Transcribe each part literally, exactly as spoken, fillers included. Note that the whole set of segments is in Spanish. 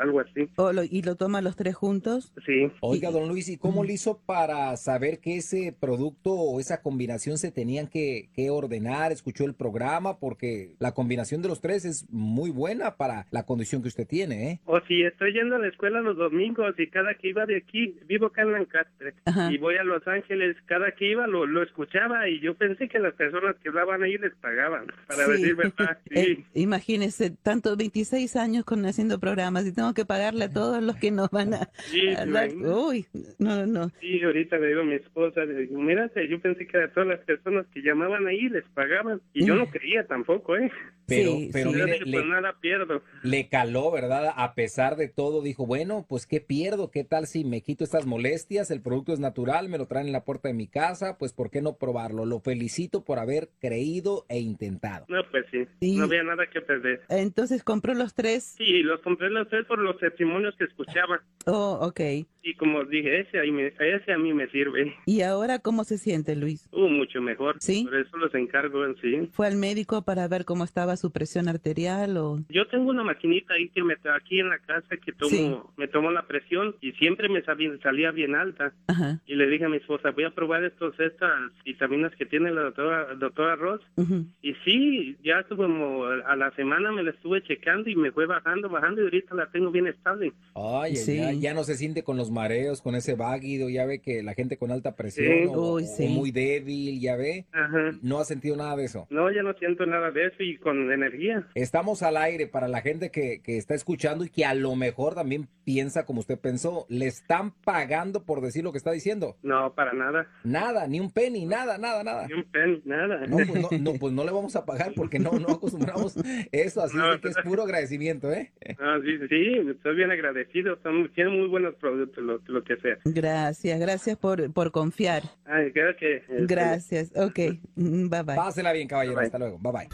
algo así. Oh, lo- ¿y lo toma los tres juntos? Sí. Oiga, Y- don Luis, ¿y cómo le hizo para saber que ese producto o esa combinación se tenían que, que ordenar? ¿Escuchó el programa? Porque la combinación de los tres es muy buena para la condición que usted tiene, ¿eh? O si estoy yendo a la escuela los domingos y cada que iba de aquí, vivo acá en Lancaster, Ajá. y voy a Los Ángeles, cada que iba lo, lo escuchaba y yo pensé que las personas que hablaban ahí les pagaban, para Sí. decir verdad, Eh, sí. imagínese, tanto veintiséis años con haciendo programas y tengo que pagarle a todos los que nos van a, Sí, a ¿te dar. imaginas? Uy, no, no, no. Sí, ahorita le digo a mi esposa, le digo, mírate, yo pensé que a todas las personas que llamaban ahí les pagaban, y yo no creía tampoco, ¿eh? Pero, Sí, pero sí. Yo mire, dije, pues le, nada pierdo. le caló, ¿verdad? A pesar de todo, dijo, bueno, pues ¿qué pierdo? ¿Qué tal si me quito estas molestias? El producto es natural, me lo traen en la puerta de mi casa, pues ¿por qué no probarlo? Lo felicito por haber creído e intentado. No, pues sí, Y- no había nada que perder. Entonces compró los tres. Sí, los compré los tres por los testimonios que escuchaba, Oh, ok. y como dije, ese, ahí me, ese a mí me sirve. ¿Y ahora cómo se siente, Luis? Uh, mucho mejor. ¿Sí? Por eso los encargo en sí. ¿Fue al médico para ver cómo estaba su presión arterial o...? Yo tengo una maquinita ahí que me aquí en la casa que tomo, Sí. me tomo la presión y siempre me salía, salía bien alta. Ajá. Y le dije a mi esposa, voy a probar estos estas vitaminas que tiene la doctora, doctora Ross. Ujú. Y sí, ya como a la semana me la estuve checando y me fue bajando, bajando y ahorita la tengo bien estable. Ay, Sí. ya, ya no se siente con los mareos, con ese váguido, ya ve que la gente con alta presión Sí. o, Uy, o sí. muy débil, ya ve, Ajá. no ha sentido nada de eso. No, ya no siento nada de eso y con energía. Estamos al aire para la gente que, que está escuchando y que a lo mejor también piensa como usted pensó. ¿Le están pagando por decir lo que está diciendo? No, para nada. Nada, ni un penny, nada, nada, nada. Ni un pen, nada. No, pues no, no, pues no le vamos a pagar porque no, no acostumbramos eso, así No. es de que es puro agradecimiento, ¿eh? Ah, sí, sí, sí, estoy bien agradecido. Son, tienen muy buenos productos, lo, lo que sea. Gracias, gracias por, por confiar. Ay, creo que... este, Gracias. Ok, mm, bye bye. Pásela bien, caballero, Bye. hasta luego, bye bye.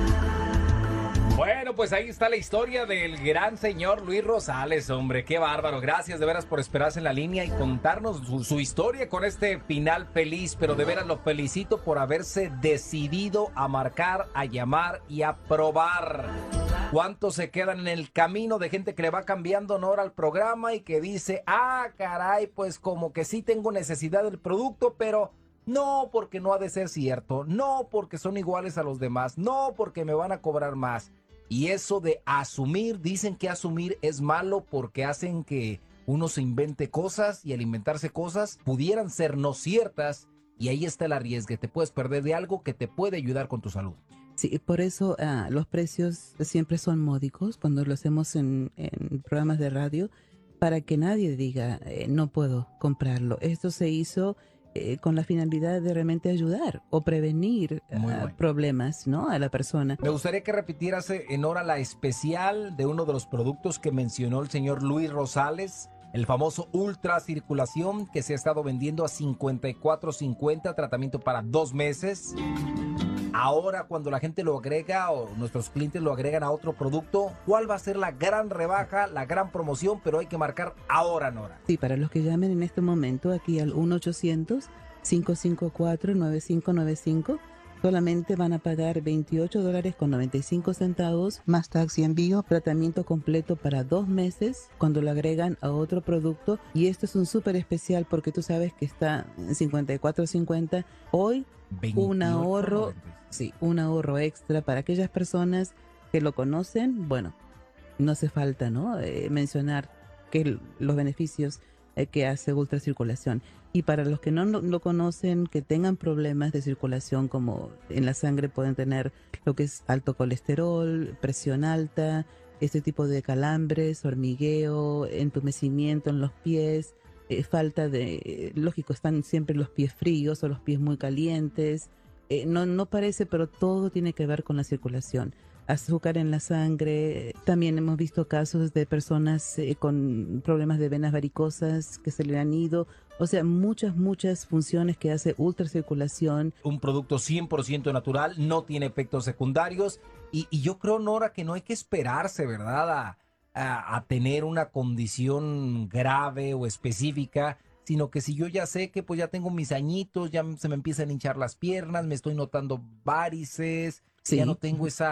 Bueno, pues ahí está la historia del gran señor Luis Rosales, hombre, qué bárbaro. Gracias de veras por esperarse en la línea y contarnos su, su historia con este final feliz, pero de veras lo felicito por haberse decidido a marcar, a llamar y a probar. ¿Cuántos se quedan en el camino de gente que le va cambiando honor al programa y que dice, ah, caray, pues como que sí tengo necesidad del producto, pero... no porque no ha de ser cierto, no porque son iguales a los demás, no porque me van a cobrar más. Y eso de asumir, dicen que asumir es malo porque hacen que uno se invente cosas y al inventarse cosas pudieran ser no ciertas y ahí está el arriesgue, te puedes perder de algo que te puede ayudar con tu salud. Sí, por eso ah, los precios siempre son módicos cuando lo hacemos en, en programas de radio, para que nadie diga, eh, no puedo comprarlo. Esto se hizo eh, con la finalidad de realmente ayudar o prevenir Muy ah, bueno. problemas, ¿no?, a la persona. Me gustaría que repitieras en hora la especial de uno de los productos que mencionó el señor Luis Rosales, el famoso Ultra Circulación, que se ha estado vendiendo a cincuenta y cuatro cincuenta, tratamiento para dos meses. Ahora, cuando la gente lo agrega o nuestros clientes lo agregan a otro producto, ¿cuál va a ser la gran rebaja, la gran promoción? Pero hay que marcar ahora, Nora. Sí, para los que llamen en este momento aquí al uno ochocientos, cinco cinco cuatro, nueve cinco nueve cinco, solamente van a pagar veintiocho dólares con noventa y cinco centavos más tax y envío, tratamiento completo para dos meses cuando lo agregan a otro producto. Y esto es un súper especial porque tú sabes que está en cincuenta y cuatro cincuenta. Hoy un ahorro, noventa y cinco. sí, un ahorro extra para aquellas personas que lo conocen. Bueno, no hace falta, ¿no?, eh, mencionar que l- los beneficios eh, que hace ultracirculación. Y para los que no lo, lo conocen, que tengan problemas de circulación, como en la sangre pueden tener lo que es alto colesterol, presión alta, este tipo de calambres, hormigueo, entumecimiento en los pies, eh, falta de, eh, lógico, están siempre los pies fríos o los pies muy calientes. Eh, no, no parece, pero todo tiene que ver con la circulación. Azúcar en la sangre. También hemos visto casos de personas eh, con problemas de venas varicosas que se le han ido. O sea, muchas, muchas funciones que hace ultracirculación. Un producto cien por ciento natural, no tiene efectos secundarios. Y, y yo creo, Nora, que no hay que esperarse, ¿verdad?, a, a, a tener una condición grave o específica, sino que si yo ya sé que pues ya tengo mis añitos, ya se me empiezan a hinchar las piernas, me estoy notando varices, Sí. ya no tengo esa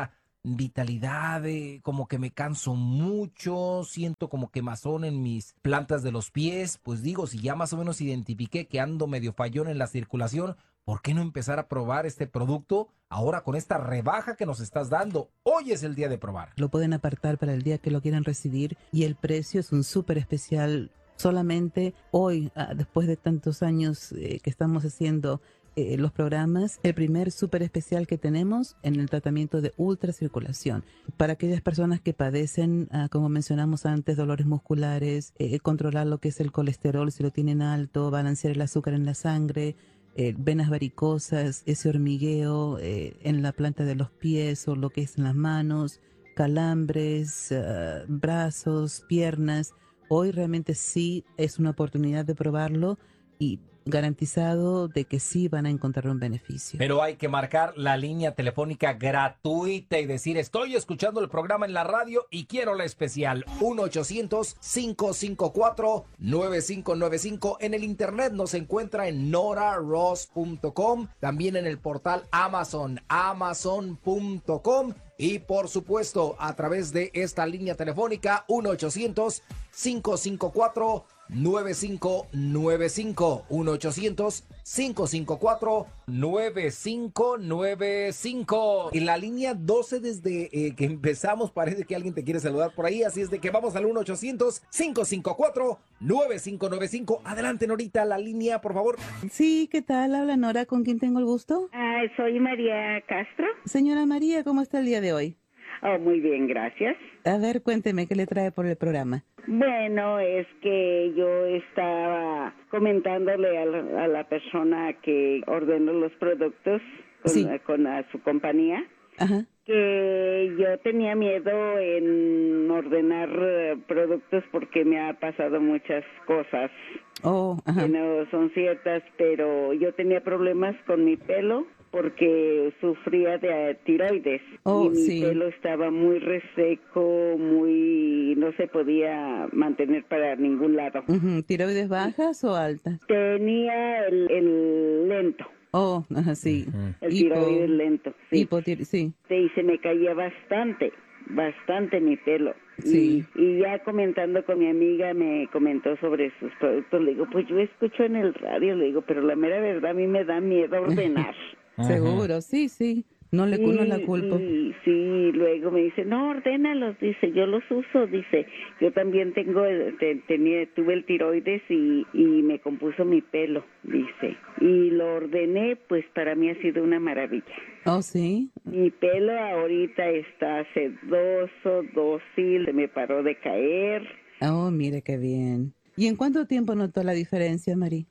vitalidad, eh, como que me canso mucho, siento como quemazón en mis plantas de los pies. Pues digo, si ya más o menos identifiqué que ando medio fallón en la circulación, ¿por qué no empezar a probar este producto ahora con esta rebaja que nos estás dando? Hoy es el día de probar. Lo pueden apartar para el día que lo quieran recibir y el precio es un súper especial. Solamente hoy, ah, después de tantos años eh, que estamos haciendo eh, los programas, el primer súper especial que tenemos en el tratamiento de ultracirculación. Para aquellas personas que padecen, ah, como mencionamos antes, dolores musculares, eh, controlar lo que es el colesterol si lo tienen alto, balancear el azúcar en la sangre, eh, venas varicosas, ese hormigueo eh, en la planta de los pies o lo que es en las manos, calambres, uh, brazos, piernas. Hoy realmente sí es una oportunidad de probarlo y garantizado de que sí van a encontrar un beneficio. Pero hay que marcar la línea telefónica gratuita y decir, estoy escuchando el programa en la radio y quiero la especial. uno ochocientos, cinco cinco cuatro, nueve cinco nueve cinco. En el internet nos encuentra en nora ross punto com, también en el portal Amazon, amazon punto com. Y por supuesto, a través de esta línea telefónica, uno ochocientos, cinco cinco cuatro, nueve cinco nueve cinco. uno ochocientos, cinco cinco cuatro, nueve cinco nueve cinco. Y la línea doce, desde eh, que empezamos, parece que alguien te quiere saludar por ahí. Así es de que vamos al uno ochocientos, cinco cinco cuatro, nueve cinco nueve cinco. Adelante, Norita, la línea, por favor. Sí, ¿qué tal? Habla Nora, ¿con quién tengo el gusto? Ah, soy María Castro. Señora María, ¿cómo está el día de hoy? Oh, muy bien, gracias. A ver, cuénteme, ¿qué le trae por el programa? Bueno, es que yo estaba comentándole a la, a la persona que ordenó los productos con, Sí. con a su compañía, Ajá. que yo tenía miedo en ordenar eh, productos porque me ha pasado muchas cosas Oh, ajá. que no son ciertas, pero yo tenía problemas con mi pelo porque sufría de tiroides Oh, y mi sí. pelo estaba muy reseco, muy no se podía mantener para ningún lado. Ujú. ¿Tiroides bajas o altas? Tenía el, el lento, Oh, ajá, sí. el Hipo- tiroides lento, sí. hipotir- sí. y se me caía bastante, bastante mi pelo. Sí. Y, y ya comentando con mi amiga me comentó sobre sus productos, le digo, pues yo escucho en el radio, le digo, pero la mera verdad a mí me da miedo ordenar. Seguro, sí, sí. No le no la Y- culpo. y sí, luego me dice, no, ordénalos, dice, yo los uso, dice, yo también tengo, el- te- tenía, tuve el tiroides y, y me compuso mi pelo, dice, y lo ordené, pues para mí ha sido una maravilla. Oh, sí. Mi pelo ahorita está sedoso, dócil, se me paró de caer. Oh, mire qué bien. ¿Y en cuánto tiempo notó la diferencia, Mari?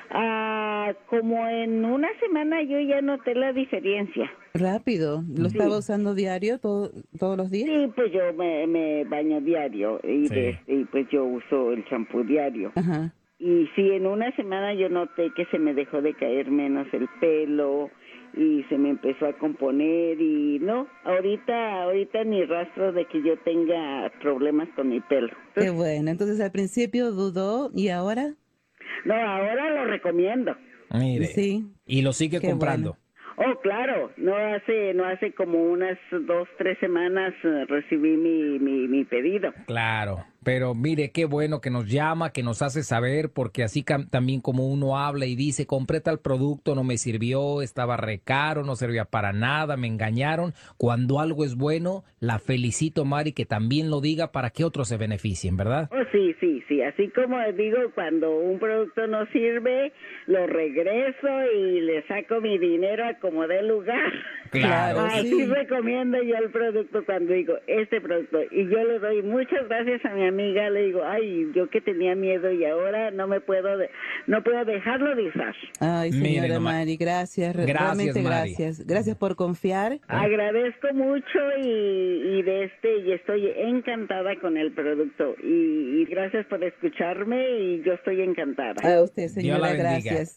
Ah, como en una semana yo ya noté la diferencia. Rápido. ¿Lo Sí. estaba usando diario todo, todos los días? Sí, pues yo me, me baño diario y, Sí. de- y pues yo uso el champú diario. Ajá. Y sí, en una semana yo noté que se me dejó de caer menos el pelo y se me empezó a componer y no, ahorita ahorita ni rastro de que yo tenga problemas con mi pelo. Qué bueno. Entonces al principio dudó y ahora No, ahora lo recomiendo. Mire. sí. Y lo sigue Qué comprando. Oh, claro, no hace no hace como unas dos, tres semanas eh, recibí mi, mi, mi pedido. Claro, pero mire, qué bueno que nos llama, que nos hace saber, porque así cam- también como uno habla y dice, compré tal producto, no me sirvió, estaba re caro, no servía para nada, me engañaron. Cuando algo es bueno, la felicito, Mari, que también lo diga para que otros se beneficien, ¿verdad? Oh, sí, sí, sí, así como digo, cuando un producto no sirve, lo regreso y le saco mi dinero a como dé lugar. Claro. Así sí. recomiendo yo el producto cuando digo, este producto, y yo le doy muchas gracias a mi amiga, le digo, ay, yo que tenía miedo y ahora no me puedo, de- no puedo dejarlo de usar. Ay, Miren señora nomás. Mari, gracias. re- Gracias, Realmente Mari. gracias. Gracias por confiar. Agradezco mucho y, y de este y estoy encantada con el producto y, y gracias por escucharme y yo estoy encantada. A usted, Dios la señora, bendiga. gracias.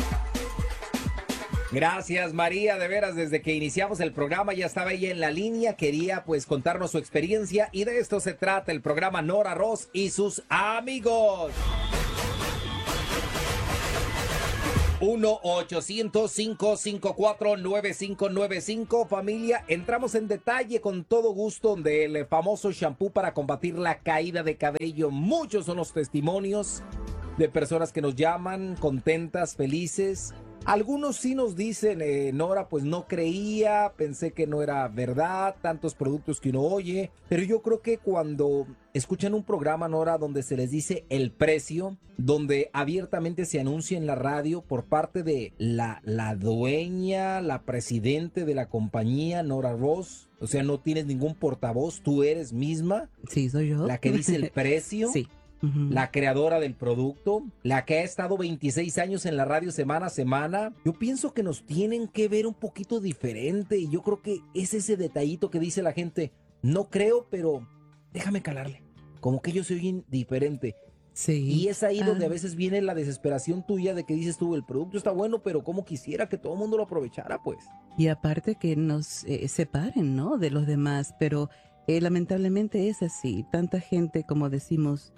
Gracias, María, de veras, desde que iniciamos el programa ya estaba ella en la línea, quería pues contarnos su experiencia y de esto se trata el programa Nora Ross y sus amigos. uno ochocientos, cinco cinco cuatro, nueve cinco nueve cinco. Familia, entramos en detalle con todo gusto del famoso shampoo para combatir la caída de cabello. Muchos son los testimonios de personas que nos llaman contentas, felices. Algunos sí nos dicen, eh, Nora, pues no creía, pensé que no era verdad, tantos productos que uno oye, pero yo creo que cuando escuchan un programa, Nora, donde se les dice el precio, donde abiertamente se anuncia en la radio por parte de la, la dueña, la presidente de la compañía, Nora Ross, o sea, no tienes ningún portavoz, tú eres misma. Sí, soy yo. La que dice el precio. Sí. Uh-huh. La creadora del producto, la que ha estado veintiséis años en la radio semana a semana. Yo pienso que nos tienen que ver un poquito diferente y yo creo que es ese detallito que dice la gente, no creo, pero déjame calarle, como que yo soy diferente. Sí. Y es ahí ah. donde a veces viene la desesperación tuya de que dices tú, el producto está bueno, pero como quisiera que todo el mundo lo aprovechara, pues. Y aparte que nos eh, separen, ¿no?, de los demás, pero eh, lamentablemente es así. Tanta gente, como decimos,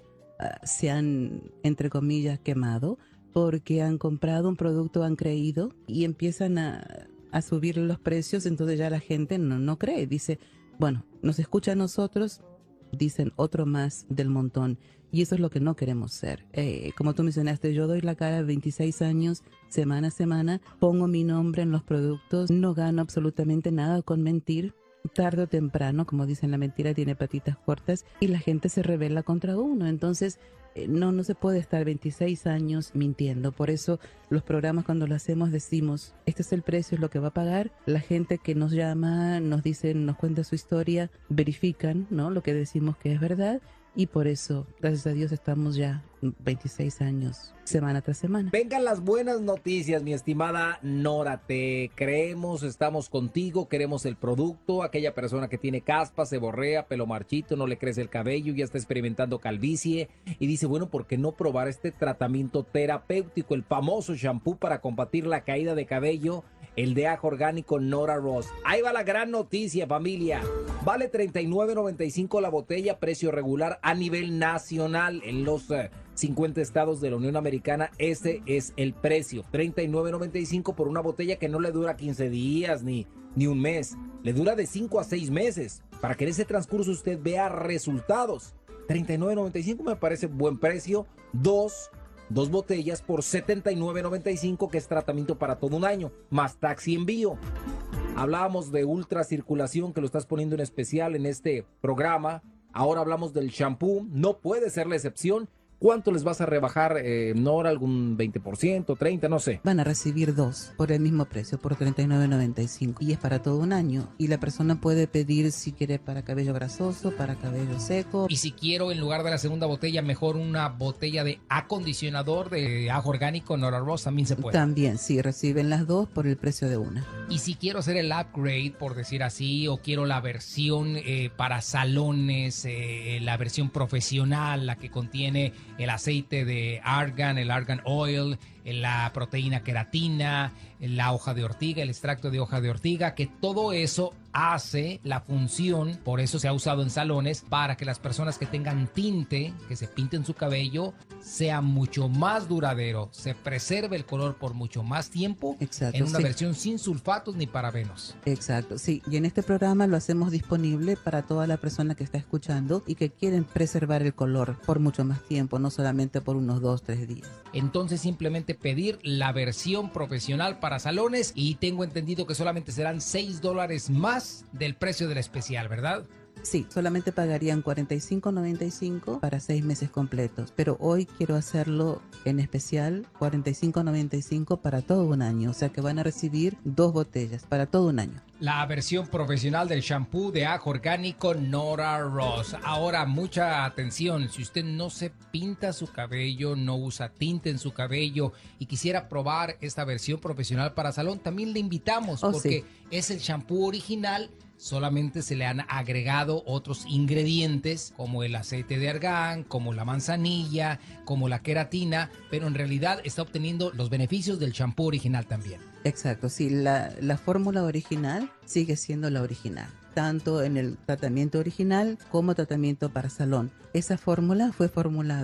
se han, entre comillas, quemado porque han comprado un producto, han creído y empiezan a, a subir los precios, entonces ya la gente no, no cree, dice, bueno, nos escucha a nosotros, dicen otro más del montón y eso es lo que no queremos ser. Eh, como tú mencionaste, yo doy la cara veintiséis años, semana a semana, pongo mi nombre en los productos, no gano absolutamente nada con mentir. Tarde o temprano, como dicen, la mentira tiene patitas cortas y la gente se rebela contra uno. Entonces, eh, no, no se puede estar veintiséis años mintiendo. Por eso los programas cuando lo hacemos decimos, este es el precio, es lo que va a pagar. La gente que nos llama, nos dice, nos cuenta su historia, verifican, ¿no?, lo que decimos que es verdad. Y por eso, gracias a Dios, estamos ya veintiséis años, semana tras semana. Vengan las buenas noticias, mi estimada Nora. Te creemos, estamos contigo, queremos el producto. Aquella persona que tiene caspa, se borrea, pelo marchito, no le crece el cabello, ya está experimentando calvicie y dice, bueno, ¿por qué no probar este tratamiento terapéutico, el famoso shampoo para combatir la caída de cabello? El de ajo orgánico Nora Ross. Ahí va la gran noticia, familia. Vale treinta y nueve noventa y cinco la botella, precio regular a nivel nacional en los uh, cincuenta estados de la Unión Americana. Ese es el precio, treinta y nueve noventa y cinco por una botella que no le dura quince días ni, ni un mes. Le dura de cinco a seis meses para que en ese transcurso usted vea resultados. treinta y nueve noventa y cinco me parece buen precio. Dos Dos botellas por setenta y nueve noventa y cinco, que es tratamiento para todo un año, más taxi envío. Hablábamos de ultracirculación, que lo estás poniendo en especial en este programa. Ahora hablamos del shampoo, no puede ser la excepción. ¿Cuánto les vas a rebajar, eh, Nora? ¿Algún veinte por ciento, treinta por ciento? No sé. Van a recibir dos por el mismo precio, por treinta y nueve noventa y cinco. Y es para todo un año. Y la persona puede pedir si quiere para cabello grasoso, para cabello seco. Y si quiero, en lugar de la segunda botella, mejor una botella de acondicionador de ajo orgánico Nora Ross, también se puede. También, sí, reciben las dos por el precio de una. Y si quiero hacer el upgrade, por decir así, o quiero la versión eh, para salones, eh, la versión profesional, la que contiene el aceite de argan, el argan oil, la proteína queratina, la hoja de ortiga, el extracto de hoja de ortiga, que todo eso hace la función, por eso se ha usado en salones, para que las personas que tengan tinte, que se pinten su cabello, sea mucho más duradero, se preserve el color por mucho más tiempo. Exacto, en una sí. versión sin sulfatos ni parabenos. Exacto, sí, y en este programa lo hacemos disponible para toda la persona que está escuchando y que quieren preservar el color por mucho más tiempo, no solamente por unos dos, tres días. Entonces simplemente pedir la versión profesional para salones y tengo entendido que solamente serán seis dólares más del precio del especial, ¿verdad? Sí, solamente pagarían cuarenta y cinco noventa y cinco para seis meses completos, pero hoy quiero hacerlo en especial cuarenta y cinco noventa y cinco para todo un año, o sea que van a recibir dos botellas para todo un año. La versión profesional del shampoo de ajo orgánico Nora Ross. Ahora, mucha atención, si usted no se pinta su cabello, no usa tinte en su cabello y quisiera probar esta versión profesional para salón, también le invitamos Oh, porque sí. es el shampoo original. Solamente se le han agregado otros ingredientes como el aceite de argán, como la manzanilla, como la queratina, pero en realidad está obteniendo los beneficios del shampoo original también. Exacto, sí, la, la fórmula original sigue siendo la original, tanto en el tratamiento original como tratamiento para salón. Esa fórmula fue formulada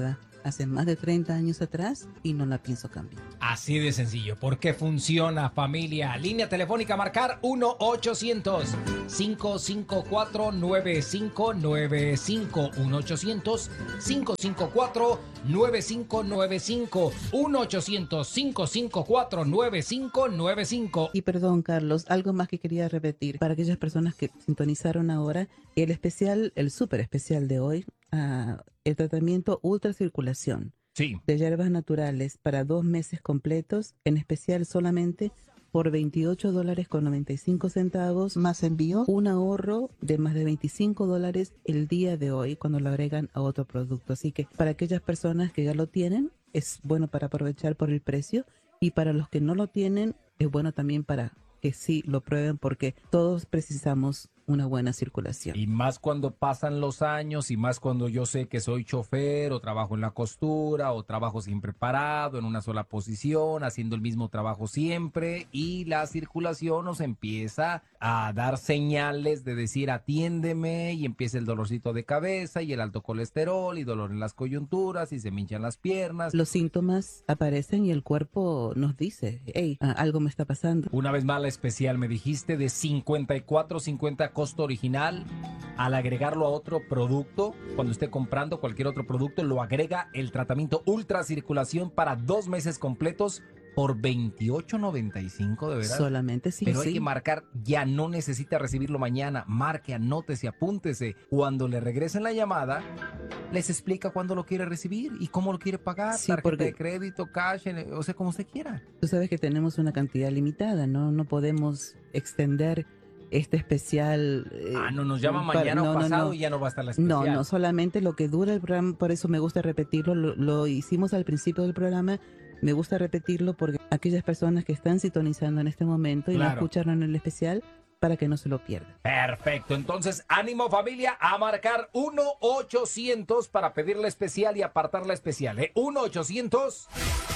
hace más de treinta años atrás y no la pienso cambiar. Así de sencillo, porque funciona, familia. Línea telefónica a marcar uno ochocientos, cinco cinco cuatro, nueve cinco nueve cinco, uno ochocientos, cinco cinco cuatro, nueve cinco nueve cinco, uno ochocientos, cinco cinco cuatro, nueve cinco nueve cinco. Y perdón, Carlos, algo más que quería repetir para aquellas personas que sintonizaron ahora, el especial, el súper especial de hoy, uh, el tratamiento ultracirculación Sí. de hierbas naturales para dos meses completos, en especial solamente por veintiocho dólares con noventa y cinco centavos más envío, un ahorro de más de veinticinco dólares el día de hoy cuando lo agregan a otro producto. Así que para aquellas personas que ya lo tienen, es bueno para aprovechar por el precio, y para los que no lo tienen, es bueno también para que sí lo prueben, porque todos precisamos una buena circulación. Y más cuando pasan los años, y más cuando yo sé que soy chofer o trabajo en la costura o trabajo siempre parado en una sola posición, haciendo el mismo trabajo siempre, y la circulación nos empieza a dar señales de decir atiéndeme, y empieza el dolorcito de cabeza y el alto colesterol y dolor en las coyunturas y se me hinchan las piernas. Los síntomas aparecen y el cuerpo nos dice, hey, algo me está pasando. Una vez más la especial me dijiste de cincuenta y cuatro cincuenta costo original. Al agregarlo a otro producto, cuando esté comprando cualquier otro producto, lo agrega el tratamiento ultracirculación para dos meses completos por veintiocho noventa y cinco, de verdad. Solamente sí. Pero hay sí. que marcar, ya no necesita recibirlo mañana. Marque, anótese, apúntese. Cuando le regresen la llamada, les explica cuándo lo quiere recibir y cómo lo quiere pagar. Sí, tarjeta porque de crédito, cash, o sea, como usted quiera. Tú sabes que tenemos una cantidad limitada, ¿no? No podemos extender este especial. Eh, Ah, no, nos llama para- mañana no, o no, pasado no. y ya no va a estar la especial. No, no, solamente lo que dura el programa, por eso me gusta repetirlo, lo, lo hicimos al principio del programa, me gusta repetirlo porque aquellas personas que están sintonizando en este momento y Claro. no escucharon el especial, para que no se lo pierdan. Perfecto, entonces ánimo familia a marcar uno ochocientos para pedir la especial y apartar la especial, ¿eh? uno ochocientos,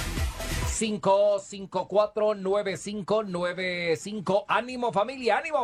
cinco cinco cuatro, nueve cinco nueve cinco. Ánimo familia, ánimo.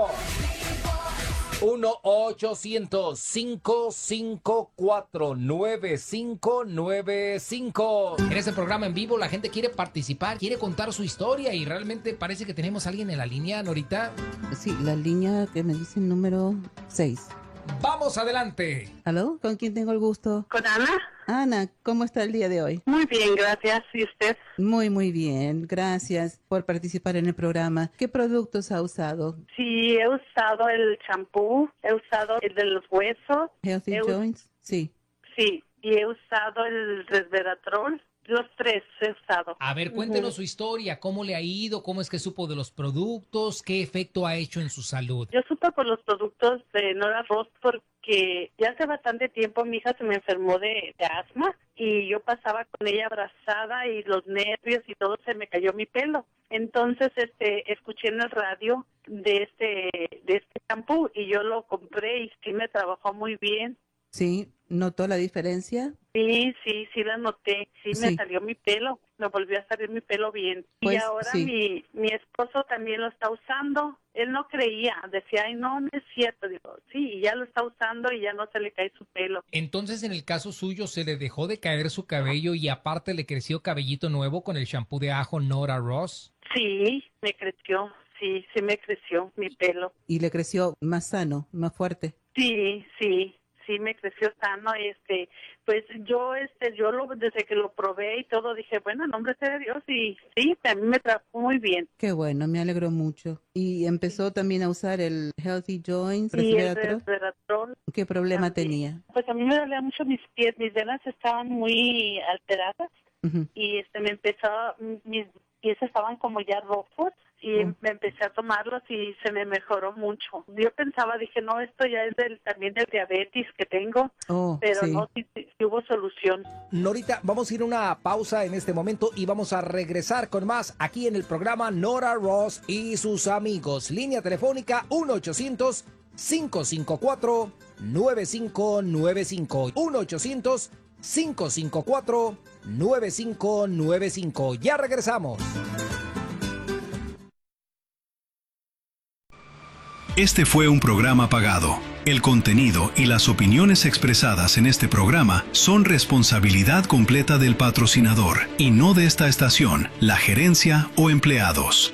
uno ochocientos, cinco cinco cuatro, nueve cinco nueve cinco. En este programa en vivo la gente quiere participar, quiere contar su historia y realmente parece que tenemos a alguien en la línea, Norita. Sí, la línea que me dicen número seis. Vamos adelante. ¿Aló? ¿Con quién tengo el gusto? ¿Con Ana? Ana, ¿cómo está el día de hoy? Muy bien, gracias. ¿Y usted? Muy, muy bien. Gracias por participar en el programa. ¿Qué productos ha usado? Sí, he usado el champú, he usado el de los huesos. Healthy He us- Joints. Sí. Sí, y he usado el resveratrol. Los tres he usado. A ver, cuéntenos Ujú. su historia, cómo le ha ido, cómo es que supo de los productos, qué efecto ha hecho en su salud. Yo supe por los productos de Nora Ross porque ya hace bastante tiempo mi hija se me enfermó de, de asma y yo pasaba con ella abrazada y los nervios y todo, se me cayó mi pelo. Entonces, este, escuché en el radio de este, de este champú y yo lo compré y sí me trabajó muy bien. Sí. ¿Notó la diferencia? Sí, sí, sí la noté. Sí, me Sí. salió mi pelo. Me volvió a salir mi pelo bien. y Pues, ahora sí. mi, mi esposo también lo está usando. Él no creía. Decía, ay, no, no es cierto. Digo, sí, y ya lo está usando y ya no se le cae su pelo. Entonces, en el caso suyo, se le dejó de caer su cabello y aparte le creció cabellito nuevo con el shampoo de ajo Nora Ross. Sí, me creció. Sí, sí me creció mi pelo. Y le creció más sano, más fuerte. Sí, sí. Sí, me creció sano, este, pues yo, este, yo lo, desde que lo probé y todo, dije, bueno, en nombre sea de Dios, y sí, a mí me trabajó muy bien. Qué bueno, me alegro mucho. ¿Y empezó también a usar el Healthy Joints? Y el resveratrol? resveratrol, ¿Qué problema también. tenía? pues a mí me dolían mucho mis pies, mis venas estaban muy alteradas Ujú. y este me empezó, mis pies estaban como ya rojos y Mm. me empecé a tomarlos y se me mejoró mucho. Yo pensaba, dije, no, esto ya es del, también del diabetes que tengo, Oh, pero sí. no, sí, sí, sí hubo solución. Norita, vamos a ir a una pausa en este momento y vamos a regresar con más aquí en el programa Nora Ross y sus amigos. Línea telefónica uno ochocientos, cinco cinco cuatro, nueve cinco nueve cinco. uno ochocientos, cinco cinco cuatro, nueve cinco nueve cinco. Ya regresamos. Este fue un programa pagado. El contenido y las opiniones expresadas en este programa son responsabilidad completa del patrocinador y no de esta estación, la gerencia o empleados.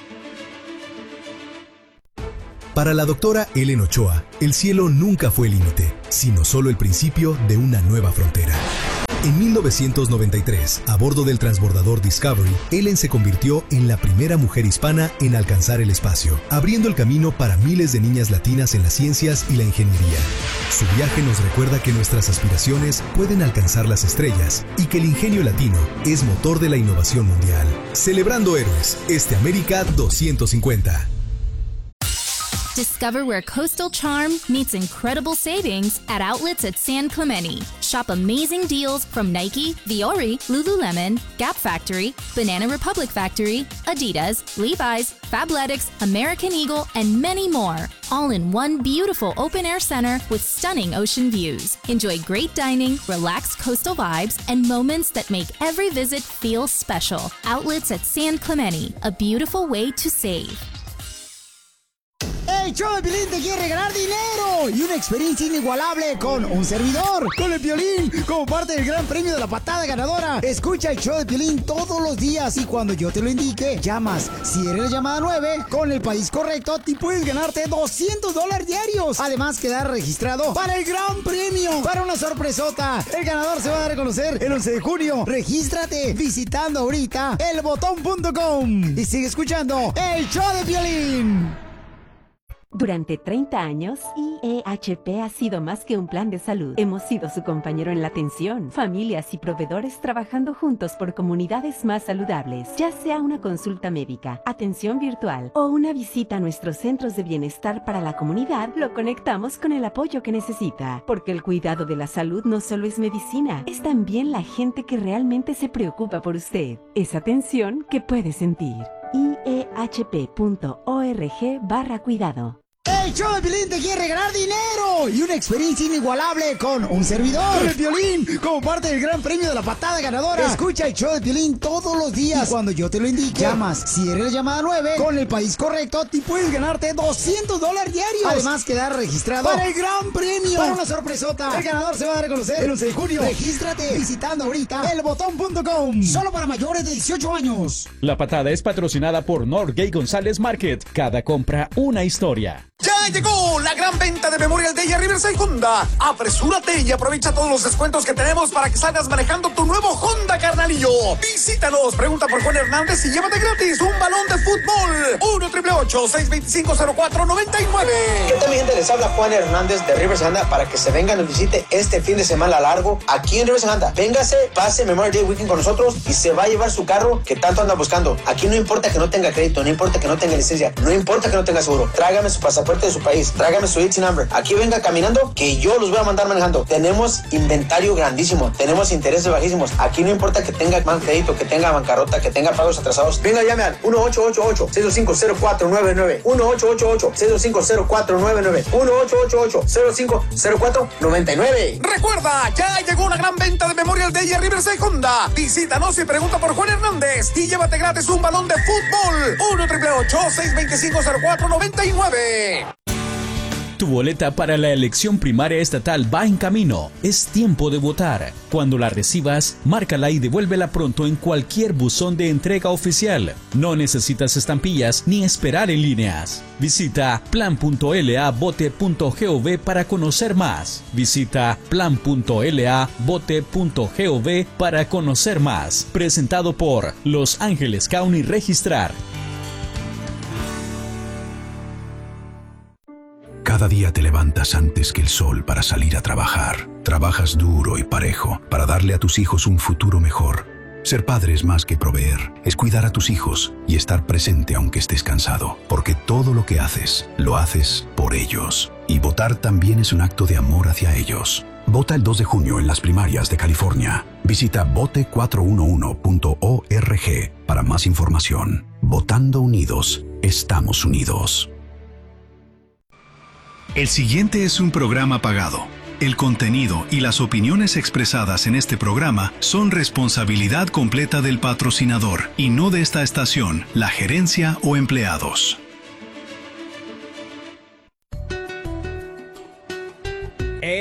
Para la doctora Ellen Ochoa, el cielo nunca fue el límite, sino solo el principio de una nueva frontera. En mil novecientos noventa y tres, a bordo del transbordador Discovery, Ellen se convirtió en la primera mujer hispana en alcanzar el espacio, abriendo el camino para miles de niñas latinas en las ciencias y la ingeniería. Su viaje nos recuerda que nuestras aspiraciones pueden alcanzar las estrellas y que el ingenio latino es motor de la innovación mundial. Celebrando héroes, este América doscientos cincuenta. Discover where coastal charm meets incredible savings at outlets at San Clemente. Shop amazing deals from Nike, Viore, Lululemon, Gap Factory, Banana Republic Factory, Adidas, Levi's, Fabletics, American Eagle, and many more. All in one beautiful open-air center with stunning ocean views. Enjoy great dining, relaxed coastal vibes, and moments that make every visit feel special. Outlets at San Clemente, a beautiful way to save. El show de Piolín te quiere regalar dinero y una experiencia inigualable con un servidor, con el Piolín, como parte del gran premio de la patada ganadora. Escucha el show de Piolín todos los días y cuando yo te lo indique, llamas. Si eres la llamada nueve, con el país correcto, te puedes ganarte doscientos dólares diarios. Además, quedar registrado para el gran premio, para una sorpresota. El ganador se va a dar a conocer el once de junio. Regístrate visitando ahorita el botón punto com y sigue escuchando el show de Piolín. Durante treinta años, I E H P ha sido más que un plan de salud. Hemos sido su compañero en la atención, familias y proveedores trabajando juntos por comunidades más saludables. Ya sea una consulta médica, atención virtual o una visita a nuestros centros de bienestar para la comunidad, lo conectamos con el apoyo que necesita. Porque el cuidado de la salud no solo es medicina, es también la gente que realmente se preocupa por usted. Es atención que puede sentir. I E H P punto org barra cuidado. El show de Piolín te quiere regalar dinero y una experiencia inigualable con un servidor, con el Piolín, como parte del gran premio de la patada ganadora. Escucha el show de Piolín todos los días y cuando yo te lo indique, llamas. Si eres la llamada nueve, con el país correcto, te puedes ganarte doscientos dólares diarios. Además, quedar registrado para el gran premio, para una sorpresota. El ganador se va a dar a conocer el once de junio. Regístrate visitando ahorita el botón punto com. Solo para mayores de dieciocho años. La patada es patrocinada por Norgay González Market. Cada compra, una historia. ¡Ya llegó la gran venta de Memorial Day a Riverside Honda! Apresúrate y aprovecha todos los descuentos que tenemos para que salgas manejando tu nuevo Honda, carnalillo. Visítanos, pregunta por Juan Hernández y llévate gratis un balón de fútbol. uno, ocho ocho ocho, seis dos cinco, cero cuatro nueve nueve. ¿Qué tal, mi gente? Les habla Juan Hernández de Riverside Honda para que se vengan y nos visite este fin de semana largo aquí en Riverside Honda. Véngase, pase Memorial Day Weekend con nosotros y se va a llevar su carro que tanto anda buscando. Aquí no importa que no tenga crédito, no importa que no tenga licencia, no importa que no tenga seguro. Tráigame su pasaporte de su país, tráigame su I T number. Aquí venga caminando que yo los voy a mandar manejando. Tenemos inventario grandísimo, tenemos intereses bajísimos. Aquí no importa que tenga mal crédito, que tenga bancarrota, que tenga pagos atrasados. Venga, llame al uno, ocho ocho ocho, seis dos cinco, cero cuatro nueve nueve, uno, ocho ocho ocho, seis dos cinco, cero cuatro nueve nueve, uno, ocho ocho ocho, cero cinco, cero cuatro nueve nueve. Recuerda, ya llegó una gran venta de Memorial Day a Riverside Honda. Visítanos y pregunta por Juan Hernández y llévate gratis un balón de fútbol. uno, ocho ocho ocho, seis dos cinco, cero cuatro nueve nueve. Tu boleta para la elección primaria estatal va en camino. Es tiempo de votar. Cuando la recibas, márcala y devuélvela pronto en cualquier buzón de entrega oficial. No necesitas estampillas ni esperar en líneas. Visita plan punto l a vote punto gov para conocer más. Visita plan punto l a vote punto gov para conocer más. Presentado por Los Ángeles County Registrar. Cada día te levantas antes que el sol para salir a trabajar. Trabajas duro y parejo para darle a tus hijos un futuro mejor. Ser padre es más que proveer, es cuidar a tus hijos y estar presente aunque estés cansado. Porque todo lo que haces, lo haces por ellos. Y votar también es un acto de amor hacia ellos. Vota el dos de junio en las primarias de California. Visita vote cuatro uno uno punto org para más información. Votando unidos, estamos unidos. El siguiente es un programa pagado. El contenido y las opiniones expresadas en este programa son responsabilidad completa del patrocinador y no de esta estación, la gerencia o empleados.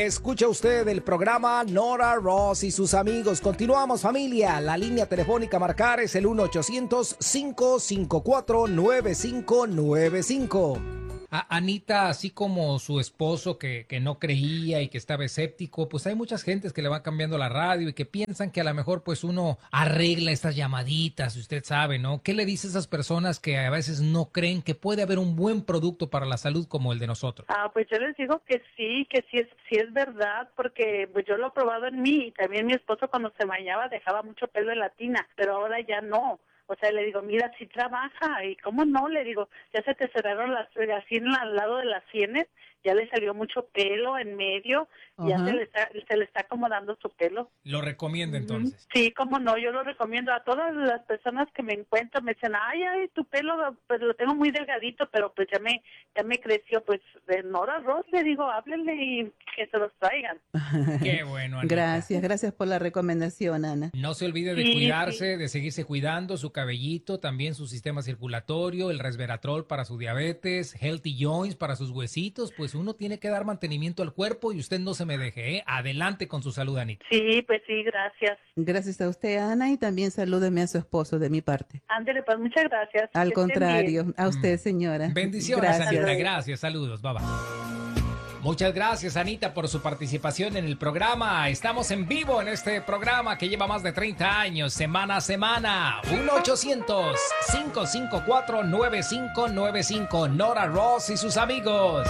Escucha usted el programa Nora Ross y sus amigos. Continuamos, familia. La línea telefónica a marcar es el uno ochocientos, cinco cinco cuatro, nueve cinco nueve cinco. A Anita, así como su esposo que, que no creía y que estaba escéptico, pues hay muchas gentes que le van cambiando la radio y que piensan que a lo mejor pues uno arregla estas llamaditas, usted sabe, ¿no? ¿Qué le dice a esas personas que a veces no creen que puede haber un buen producto para la salud como el de nosotros? Ah, pues yo les digo que sí, que sí es, sí es verdad, porque pues yo lo he probado en mí y también mi esposo cuando se bañaba dejaba mucho pelo en la tina, pero ahora ya no. O sea, le digo, mira, sí trabaja. ¿Y cómo no? Le digo, ya se te cerraron las, así en la- al lado de las sienes, ya le salió mucho pelo en medio, y ya Ajá. se le, está, se le está acomodando su pelo. Lo recomiendo entonces. Sí, cómo no, yo lo recomiendo a todas las personas que me encuentro, me dicen, ay, ay, tu pelo, pues lo tengo muy delgadito, pero pues ya me, ya me creció, pues de Nora Ross, le digo, háblenle y que se los traigan. Qué bueno, Anita. Gracias, gracias por la recomendación, Ana. No se olvide de Sí, cuidarse, de seguirse cuidando su cabellito, también su sistema circulatorio, el resveratrol para su diabetes, Healthy Joints para sus huesitos, pues uno tiene que dar mantenimiento al cuerpo y usted no se me deje, ¿eh? Adelante con su salud, Anita. Sí, pues sí, gracias. Gracias a usted, Ana, y también salúdeme a su esposo de mi parte. Ándele, pues muchas gracias. Al Que estén contrario, bien. a usted, señora. Bendiciones, Gracias. Anita. Gracias, saludos, bye bye. Muchas gracias, Anita, por su participación en el programa. Estamos en vivo en este programa que lleva más de treinta años, semana a semana. uno ochocientos, cinco cinco cuatro, nueve cinco nueve cinco. Nora Ross y sus amigos.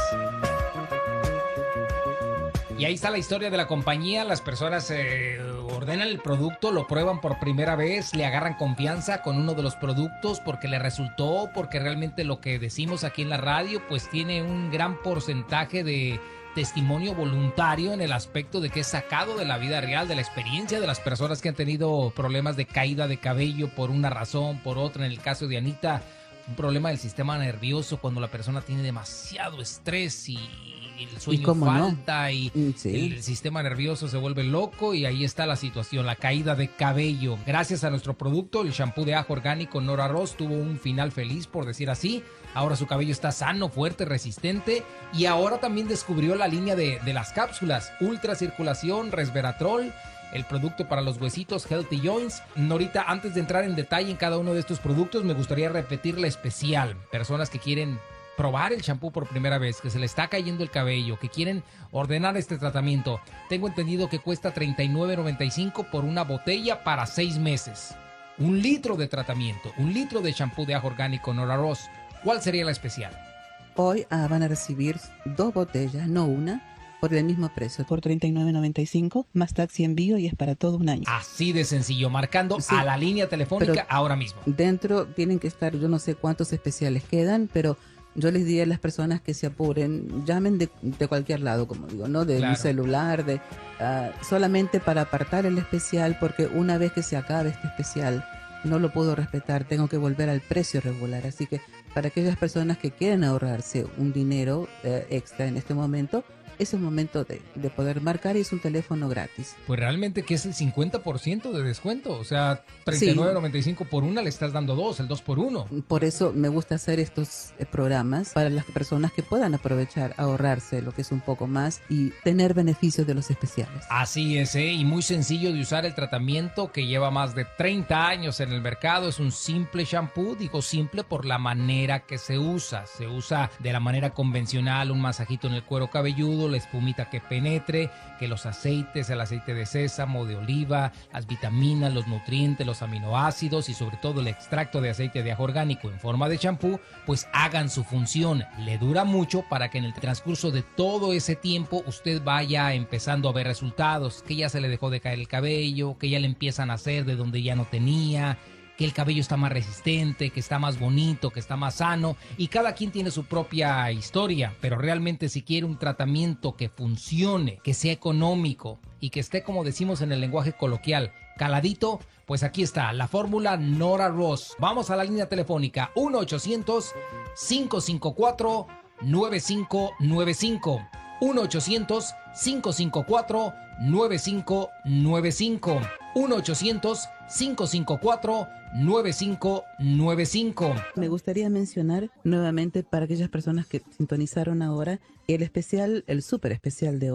Y ahí está la historia de la compañía. Las personas eh, ordenan el producto, lo prueban por primera vez, le agarran confianza con uno de los productos porque le resultó, porque realmente lo que decimos aquí en la radio pues tiene un gran porcentaje de testimonio voluntario en el aspecto de que es sacado de la vida real, de la experiencia de las personas que han tenido problemas de caída de cabello por una razón, por otra. En el caso de Anita, un problema del sistema nervioso cuando la persona tiene demasiado estrés y el sueño cómo no? falta y el sistema nervioso se vuelve loco, y ahí está la situación, la caída de cabello. Gracias a nuestro producto, el shampoo de ajo orgánico Nora Ross tuvo un final feliz, por decir así. Ahora su cabello está sano, fuerte, resistente, y ahora también descubrió la línea de, de las cápsulas, ultra circulación, resveratrol, el producto para los huesitos Healthy Joints. Norita, antes de entrar en detalle en cada uno de estos productos, me gustaría repetir la especial. Personas que quieren probar el shampoo por primera vez, que se le está cayendo el cabello, que quieren ordenar este tratamiento. Tengo entendido que cuesta treinta y nueve noventa y cinco por una botella para seis meses. Un litro de tratamiento, un litro de shampoo de ajo orgánico Nora Ross. ¿Cuál sería la especial? Hoy ah, van a recibir dos botellas, no una, por el mismo precio, por treinta y nueve noventa y cinco, más taxi envío, y es para todo un año. Así de sencillo, marcando Sí, a la línea telefónica pero ahora mismo. Dentro tienen que estar, yo no sé cuántos especiales quedan, pero yo les diría a las personas que se apuren, llamen de, de cualquier lado, como digo, ¿no? De Claro. un celular, de ah, solamente para apartar el especial, porque una vez que se acabe este especial, no lo puedo respetar, tengo que volver al precio regular. Así que para aquellas personas que quieren ahorrarse un dinero eh, extra en este momento, es un momento de, de poder marcar, y es un teléfono gratis. Pues realmente que es el cincuenta por ciento de descuento. O sea, treinta y nueve noventa y cinco por una, le estás dando dos, el dos por uno. Por eso me gusta hacer estos eh, programas para las personas que puedan aprovechar, ahorrarse lo que es un poco más y tener beneficios de los especiales. Así es, ¿eh? Y muy sencillo de usar el tratamiento que lleva más de treinta años en el mercado. Es un simple shampoo, digo simple por la manera que se usa. Se usa de la manera convencional, un masajito en el cuero cabelludo, la espumita que penetre, que los aceites, el aceite de sésamo, de oliva, las vitaminas, los nutrientes, los aminoácidos y sobre todo el extracto de aceite de ajo orgánico en forma de shampoo, pues hagan su función. Le dura mucho para que en el transcurso de todo ese tiempo usted vaya empezando a ver resultados, que ya se le dejó de caer el cabello, que ya le empiezan a hacer de donde ya no tenía, que el cabello está más resistente, que está más bonito, que está más sano, y cada quien tiene su propia historia, pero realmente si quiere un tratamiento que funcione, que sea económico y que esté, como decimos en el lenguaje coloquial, caladito, pues aquí está la fórmula Nora Ross. Vamos a la línea telefónica uno ochocientos, cinco cinco cuatro, nueve cinco nueve cinco. uno ochocientos, cinco cinco cuatro, nueve cinco nueve cinco. uno ochocientos, cinco cinco cuatro, nueve cinco nueve cinco. Me gustaría mencionar nuevamente para aquellas personas que sintonizaron ahora el especial, el súper especial de hoy,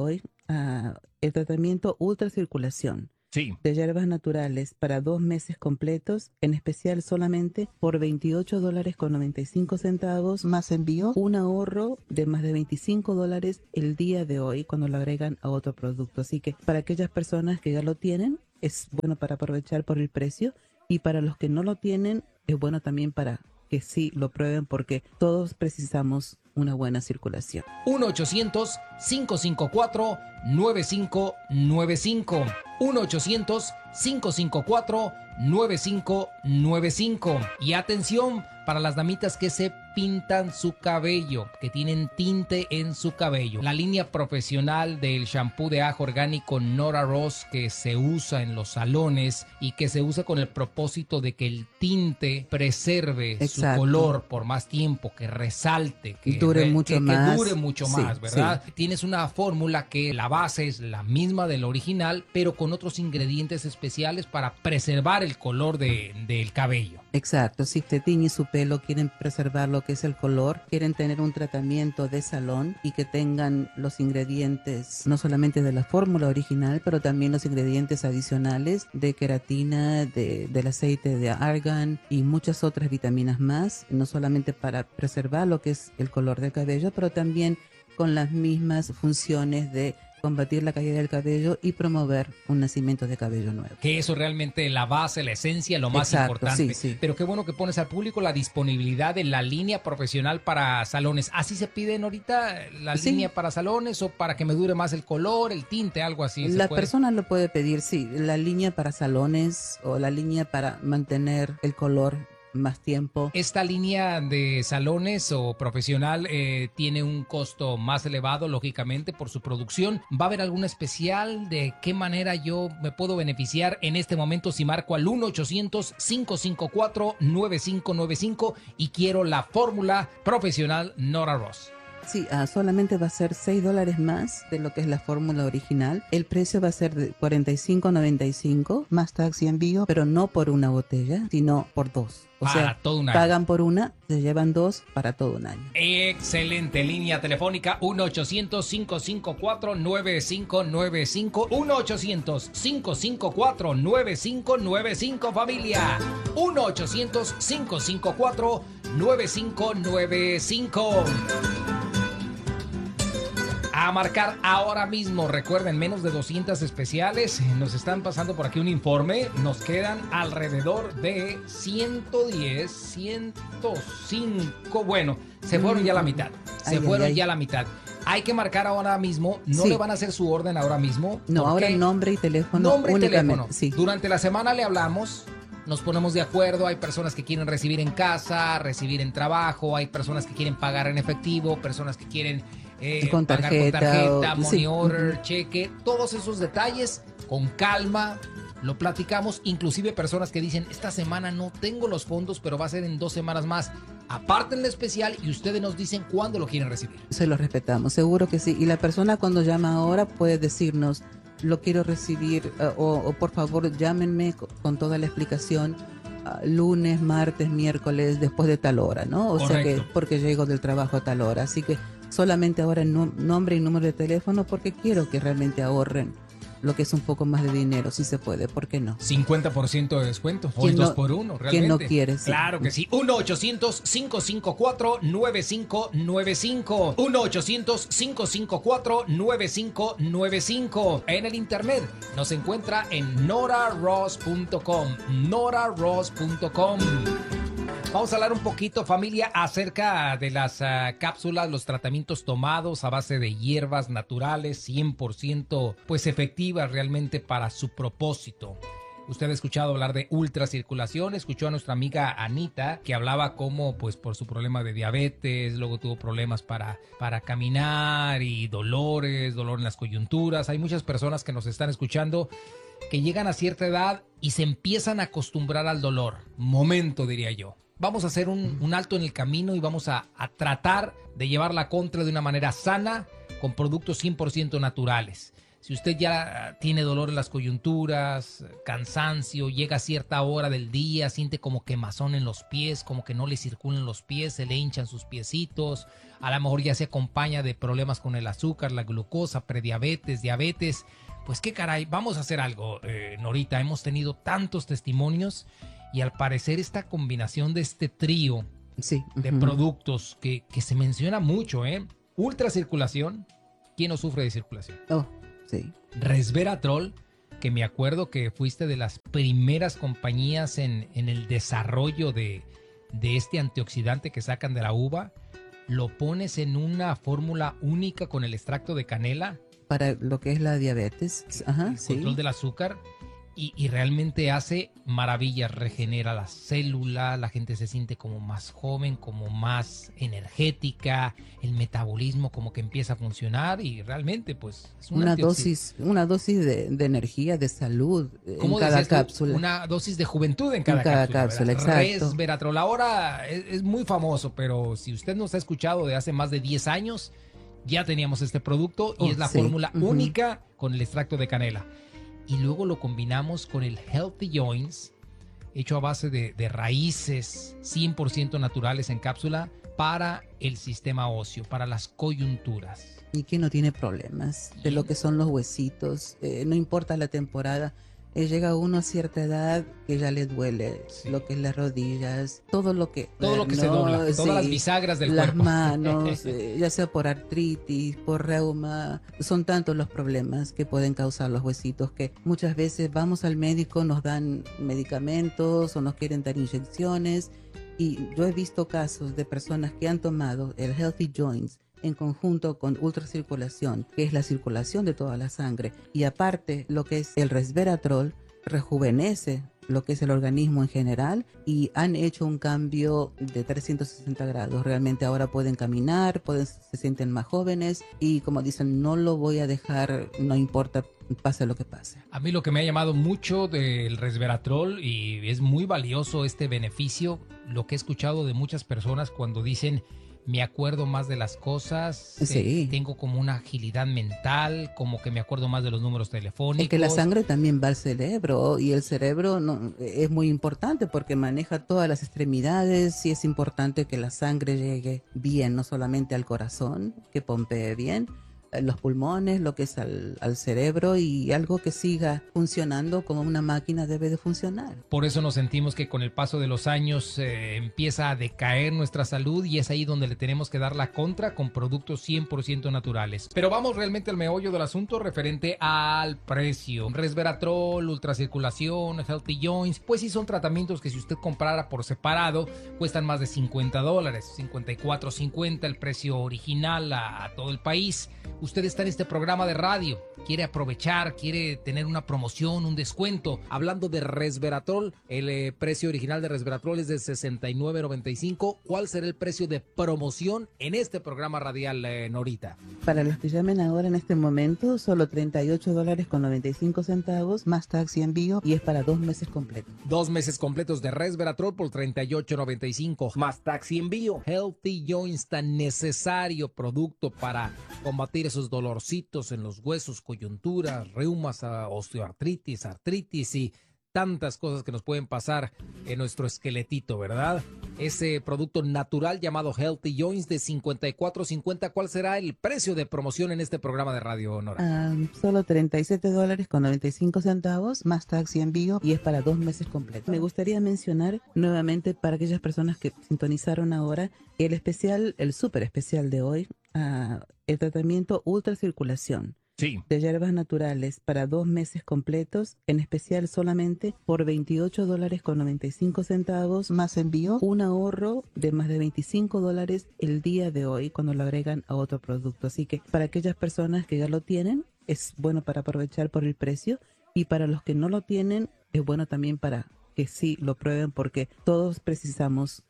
uh, el tratamiento ultracirculación. Sí. De hierbas naturales para dos meses completos, en especial solamente por veintiocho dólares con noventa y cinco centavos más envío, un ahorro de más de veinticinco dólares el día de hoy cuando lo agregan a otro producto. Así que para aquellas personas que ya lo tienen, es bueno para aprovechar por el precio, y para los que no lo tienen, es bueno también para que sí lo prueben, porque todos precisamos una buena circulación. uno ochocientos, cinco cinco cuatro, nueve cinco nueve cinco. uno ochocientos, cinco cinco cuatro, nueve cinco nueve cinco. Y atención para las damitas que se pintan su cabello, que tienen tinte en su cabello. La línea profesional del shampoo de ajo orgánico Nora Ross, que se usa en los salones y que se usa con el propósito de que el tinte preserve Exacto. su color por más tiempo, que resalte, que dure re, mucho que, más. que dure mucho Sí, más, ¿verdad? sí. Tienes una fórmula que la base es la misma del original, pero con otros ingredientes especiales para preservar el color de, del cabello. Exacto, si te tiñe su pelo, quieren preservar lo que es el color, quieren tener un tratamiento de salón y que tengan los ingredientes no solamente de la fórmula original, pero también los ingredientes adicionales de queratina, de, del aceite de argán y muchas otras vitaminas más, no solamente para preservar lo que es el color del cabello, pero también con las mismas funciones de combatir la caída del cabello y promover un nacimiento de cabello nuevo. Que eso realmente la base, la esencia, lo más Exacto, importante. sí, sí. Pero qué bueno que pones al público la disponibilidad de la línea profesional para salones. ¿Así se piden ahorita la Sí. línea para salones o para que me dure más el color, el tinte, algo así? ¿se La puede? persona lo puede pedir, sí, la línea para salones o la línea para mantener el color más tiempo. Esta línea de salones o profesional eh, tiene un costo más elevado, lógicamente, por su producción. ¿Va a haber algún especial? ¿De qué manera yo me puedo beneficiar en este momento si marco al uno ochocientos, cinco cinco cuatro, nueve cinco nueve cinco y quiero la fórmula profesional Nora Ross? Sí, uh, solamente va a ser seis dólares más de lo que es la fórmula original. El precio va a ser de cuarenta y cinco noventa y cinco más tax y envío, pero no por una botella, sino por dos. O Para sea, todo un año. pagan por una, se llevan dos para todo un año. Excelente línea telefónica uno ochocientos, cinco cinco cuatro, nueve cinco nueve cinco uno ochocientos, cinco cinco cuatro, nueve cinco nueve cinco familia uno ochocientos, cinco cinco cuatro, nueve cinco nueve cinco. A marcar ahora mismo. Recuerden, menos de doscientas especiales. Nos están pasando por aquí un informe. Nos quedan alrededor de ciento diez, ciento cinco. Bueno, se fueron ya la mitad. Se Ay, fueron ay, ay. ya la mitad. Hay que marcar ahora mismo. No Sí. le van a hacer su orden ahora mismo. No, ¿Por ahora qué? nombre y teléfono Nombre y únicamente. teléfono. Sí. Durante la semana le hablamos. Nos ponemos de acuerdo, hay personas que quieren recibir en casa, recibir en trabajo, hay personas que quieren pagar en efectivo, personas que quieren eh, Con pagar tarjeta con tarjeta, o- money sí. order, Ujú. cheque, todos esos detalles con calma, lo platicamos, inclusive personas que dicen, esta semana no tengo los fondos, pero va a ser en dos semanas más. Aparten el especial y ustedes nos dicen cuándo lo quieren recibir. Se lo respetamos, seguro que sí. Y la persona cuando llama ahora puede decirnos, lo quiero recibir, uh, o, o por favor llámenme co- con toda la explicación uh, lunes, martes, miércoles, después de tal hora, ¿no? O sea que Correcto. porque llego del trabajo a tal hora. Así que solamente ahora el nu- nombre y número de teléfono porque quiero que realmente ahorren lo que es un poco más de dinero, si se puede, ¿por qué no? cincuenta por ciento de descuento. Hoy ¿Quién dos no- por uno, quién realmente. no quiere? Sí. Claro que sí. uno ochocientos, cinco cinco cuatro, nueve cinco nueve cinco. uno ochocientos, cinco cinco cuatro, nueve cinco nueve cinco. En el internet nos encuentra en nora ross punto com. nora ross punto com. Vamos a hablar un poquito, familia, acerca de las uh, cápsulas, los tratamientos tomados a base de hierbas naturales, cien por ciento pues efectivas realmente para su propósito. Usted ha escuchado hablar de ultracirculación, escuchó a nuestra amiga Anita que hablaba cómo pues por su problema de diabetes, luego tuvo problemas para, para caminar y dolores, dolor en las coyunturas. Hay muchas personas que nos están escuchando que llegan a cierta edad y se empiezan a acostumbrar al dolor. Momento, diría yo. Vamos a hacer un, un alto en el camino y vamos a, a tratar de llevar la contra de una manera sana con productos cien por ciento naturales. Si usted ya tiene dolor en las coyunturas, cansancio, llega a cierta hora del día, siente como quemazón en los pies, como que no le circulan los pies, se le hinchan sus piecitos, a lo mejor ya se acompaña de problemas con el azúcar, la glucosa, prediabetes, diabetes, pues qué caray, vamos a hacer algo, eh, Norita. Hemos tenido tantos testimonios y al parecer esta combinación de este trío sí. de uh-huh. productos que, que se menciona mucho, ¿eh? Ultracirculación, ¿quién no sufre de circulación? Oh. Sí. Resveratrol, que me acuerdo que fuiste de las primeras compañías en, en el desarrollo de, de este antioxidante que sacan de la uva, lo pones en una fórmula única con el extracto de canela. Para lo que es la diabetes, Ajá, el sí. control del azúcar, y, y realmente hace maravillas, regenera las células, la gente se siente como más joven, como más energética, el metabolismo como que empieza a funcionar y realmente pues es una dosis, una dosis de, de energía, de salud en cada cápsula. Tú? Una dosis de juventud en cada, en cada cápsula, cápsula, exacto. Resveratrol ahora es, es muy famoso, pero si usted nos ha escuchado de hace más de diez años, ya teníamos este producto y oh, es la sí. fórmula uh-huh. única con el extracto de canela. Y luego lo combinamos con el Healthy Joints, hecho a base de, de raíces cien por ciento naturales en cápsula para el sistema óseo, para las coyunturas. Y que no tiene problemas de lo que son los huesitos, eh, no importa la temporada. Eh, llega uno a cierta edad que ya le duele sí. lo que es las rodillas, todo lo que... Todo lo que no, se dobla, sí, todas las bisagras del las cuerpo. Las manos, eh, ya sea por artritis, por reuma, son tantos los problemas que pueden causar los huesitos que muchas veces vamos al médico, nos dan medicamentos o nos quieren dar inyecciones y yo he visto casos de personas que han tomado el Healthy Joints en conjunto con ultracirculación, que es la circulación de toda la sangre, y aparte lo que es el resveratrol, rejuvenece lo que es el organismo en general y han hecho un cambio de trescientos sesenta grados. Realmente ahora pueden caminar, pueden, se sienten más jóvenes y como dicen, no lo voy a dejar, no importa, pase lo que pase. A mí lo que me ha llamado mucho del resveratrol y es muy valioso este beneficio, lo que he escuchado de muchas personas cuando dicen me acuerdo más de las cosas, sí. eh, tengo como una agilidad mental, como que me acuerdo más de los números telefónicos. Es que la sangre también va al cerebro y el cerebro no, es muy importante porque maneja todas las extremidades y es importante que la sangre llegue bien, no solamente al corazón, que pompee bien, los pulmones, lo que es al, al cerebro y algo que siga funcionando como una máquina debe de funcionar. Por eso nos sentimos que con el paso de los años eh, empieza a decaer nuestra salud y es ahí donde le tenemos que dar la contra con productos cien por ciento naturales. Pero vamos realmente al meollo del asunto referente al precio. Resveratrol, ultracirculación, Healthy Joints, pues sí son tratamientos que si usted comprara por separado cuestan más de cincuenta dólares, cincuenta y cuatro cincuenta el precio original a, a todo el país. Usted está en este programa de radio, quiere aprovechar, quiere tener una promoción, un descuento. Hablando de resveratrol, el eh, precio original de resveratrol es de sesenta y nueve noventa y cinco. ¿Cuál será el precio de promoción en este programa radial, eh, Norita? Para los que llamen ahora en este momento, solo treinta y ocho dólares con noventa y cinco centavos, más taxi y envío, y es para dos meses completos. Dos meses completos de resveratrol por treinta y ocho noventa y cinco, más taxi y envío. Healthy Joints, tan necesario producto para combatir esos dolorcitos en los huesos, coyunturas, reumas, osteoartritis, artritis y tantas cosas que nos pueden pasar en nuestro esqueletito, ¿verdad? Ese producto natural llamado Healthy Joints de cincuenta y cuatro cincuenta, ¿cuál será el precio de promoción en este programa de radio, Nora? Um, solo treinta y siete dólares con noventa y cinco centavos, más taxi y envío, y es para dos meses completos. Me gustaría mencionar nuevamente para aquellas personas que sintonizaron ahora el especial, el súper especial de hoy, uh, el tratamiento ultracirculación. Sí. De hierbas naturales para dos meses completos, en especial solamente por veintiocho dólares con noventa y cinco centavos más envío, un ahorro de más de veinticinco dólares el día de hoy cuando lo agregan a otro producto. Así que para aquellas personas que ya lo tienen, es bueno para aprovechar por el precio y para los que no lo tienen, es bueno también para que sí lo prueben porque todos precisamos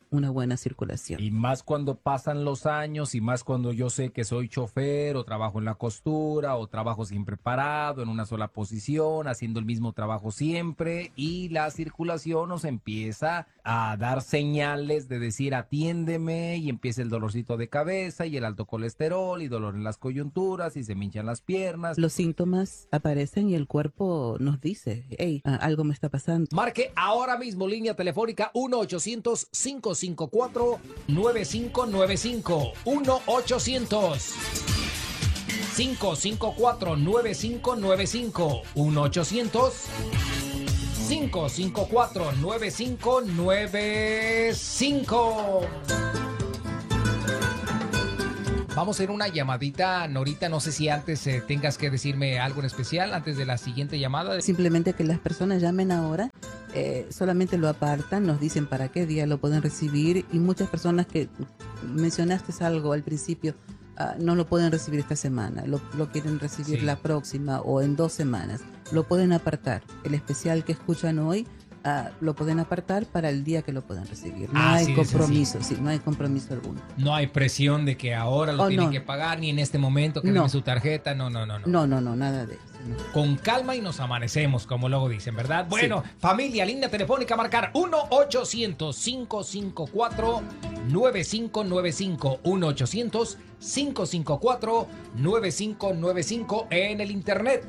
una buena circulación. Y más cuando pasan los años y más cuando yo sé que soy chofer o trabajo en la costura o trabajo siempre parado en una sola posición, haciendo el mismo trabajo siempre y la circulación nos empieza a dar señales de decir atiéndeme y empieza el dolorcito de cabeza y el alto colesterol y dolor en las coyunturas y se me hinchan las piernas. Los síntomas aparecen y el cuerpo nos dice, hey, algo me está pasando. Marque ahora mismo línea telefónica uno ochocientos, cinco cinco cuatro, nueve cinco nueve cinco. uno ochocientos, cinco cinco cuatro, nueve cinco nueve cinco. uno ochocientos, cinco cinco cuatro, nueve cinco nueve cinco. Vamos a hacer una llamadita, Norita. No sé si antes eh, tengas que decirme algo en especial antes de la siguiente llamada. Simplemente que las personas llamen ahora, eh, solamente lo apartan, nos dicen para qué día lo pueden recibir y muchas personas que mencionaste algo al principio uh, no lo pueden recibir esta semana, lo, lo quieren recibir sí. la próxima o en dos semanas. Lo pueden apartar. El especial que escuchan hoy Uh, lo pueden apartar para el día que lo puedan recibir. No ah, hay sí, compromiso, sí, no hay compromiso alguno. No hay presión de que ahora lo oh, tienen no. que pagar, ni en este momento que no. den su tarjeta, no, no, no, no. No, no, no, nada de eso. No. Con calma y nos amanecemos, como luego dicen, ¿verdad? Bueno, sí. familia, línea telefónica, marcar uno ochocientos, cinco cinco cuatro, nueve cinco nueve cinco. uno ochocientos, cinco cinco cuatro, nueve cinco nueve cinco en el internet.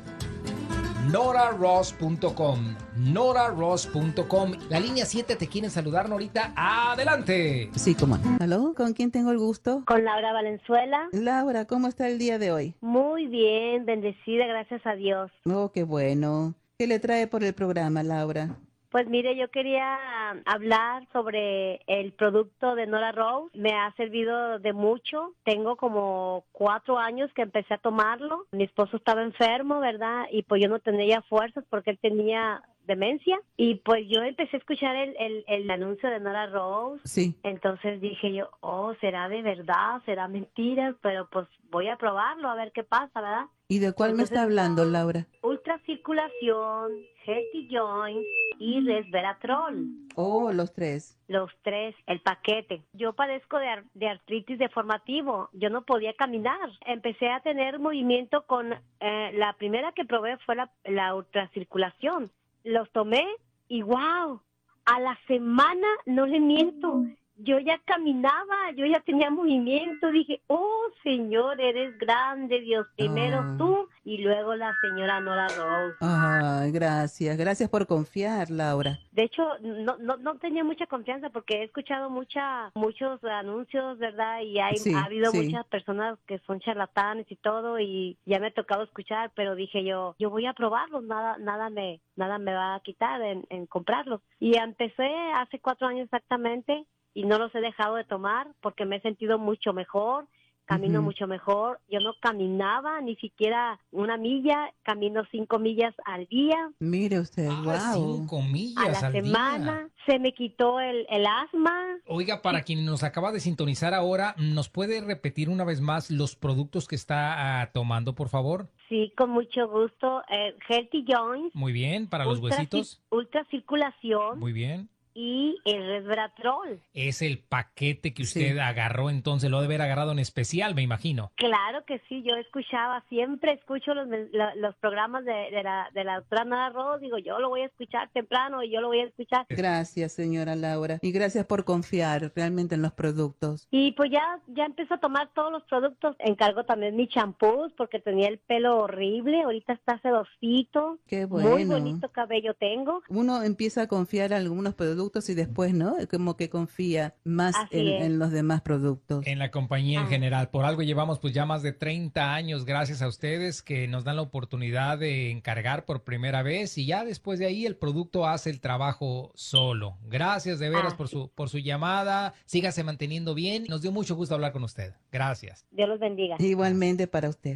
Nora Ross punto com, Nora Ross punto com. La línea siete te quieren saludar, Norita. ¡Adelante! Sí, ¿cómo no? ¿Aló? ¿Con quién tengo el gusto? Con Laura Valenzuela. Laura, ¿cómo está el día de hoy? Muy bien, bendecida, gracias a Dios. Oh, qué bueno. ¿Qué le trae por el programa, Laura? Pues mire, yo quería hablar sobre el producto de Nora Rose. Me ha servido de mucho. Tengo como cuatro años que empecé a tomarlo. Mi esposo estaba enfermo, ¿verdad? Y pues yo no tenía fuerzas porque él tenía demencia. Y pues yo empecé a escuchar el, el, el anuncio de Nora Rose. Sí. Entonces dije yo, oh, ¿será de verdad? ¿Será mentira? Pero pues voy a probarlo a ver qué pasa, ¿verdad? ¿Y de cuál Entonces, me está hablando, Laura? Ultracirculación, Healthy Joints y Resveratrol. Oh, los tres. Los tres, el paquete. Yo padezco de, ar de artritis deformativo. Yo no podía caminar. Empecé a tener movimiento con... Eh, la primera que probé fue la, la ultracirculación. Los tomé y wow, a la semana, no le miento, yo ya caminaba, yo ya tenía movimiento. Dije, oh, Señor, eres grande, Dios. Primero ah. tú y luego la señora Nora Rose. Ah, gracias. Gracias por confiar, Laura. De hecho, no, no, no tenía mucha confianza porque he escuchado mucha, muchos anuncios, ¿verdad? Y hay, sí, ha habido sí. muchas personas que son charlatanes y todo, y ya me ha tocado escuchar, pero dije yo, yo voy a probarlos, nada, nada me, nada me va a quitar en, en comprarlos. Y empecé hace cuatro años exactamente, y no los he dejado de tomar porque me he sentido mucho mejor, camino uh-huh. mucho mejor. Yo no caminaba ni siquiera una milla, camino cinco millas al día. Mire usted, ah, wow. Cinco millas a la al semana. Día. Se me quitó el, el asma. Oiga, para quien nos acaba de sintonizar ahora, ¿nos puede repetir una vez más los productos que está uh, tomando, por favor? Sí, con mucho gusto. Eh, Healthy Joints. Muy bien, para los huesitos. Ultracirculación. Muy bien. Y el Resveratrol. Es el paquete que usted sí. agarró, entonces lo debe haber agarrado en especial, me imagino. Claro que sí, yo escuchaba, siempre escucho los, los programas de, de, la, de la doctora Nora Rose, digo, yo lo voy a escuchar temprano y yo lo voy a escuchar. Gracias, señora Laura, y gracias por confiar realmente en los productos. Y pues ya, ya empiezo a tomar todos los productos, encargo también mis champús porque tenía el pelo horrible, ahorita está sedosito. Qué bueno. Muy bonito cabello tengo. Uno empieza a confiar en algunos productos y después, ¿no? Como que confía más en, en los demás productos. En la compañía en ah. general. Por algo llevamos pues ya más de treinta años, gracias a ustedes que nos dan la oportunidad de encargar por primera vez y ya después de ahí el producto hace el trabajo solo. Gracias de veras ah, por, sí. su, por su llamada. Sígase manteniendo bien. Nos dio mucho gusto hablar con usted. Gracias. Dios los bendiga. Igualmente para usted.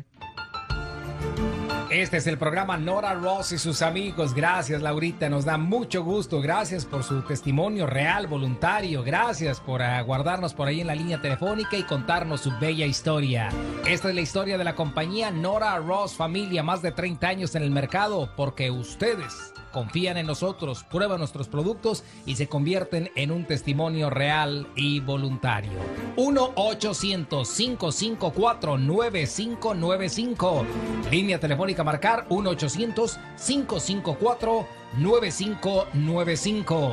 Este es el programa Nora Ross y sus amigos. Gracias, Laurita. Nos da mucho gusto. Gracias por su testimonio real, voluntario. Gracias por aguardarnos por ahí en la línea telefónica y contarnos su bella historia. Esta es la historia de la compañía Nora Ross, familia, más de treinta años en el mercado, porque ustedes confían en nosotros, prueban nuestros productos y se convierten en un testimonio real y voluntario. uno ochocientos, cinco cinco cuatro, nueve cinco nueve cinco. Línea telefónica a marcar uno ochocientos, cinco cinco cuatro, nueve cinco nueve cinco.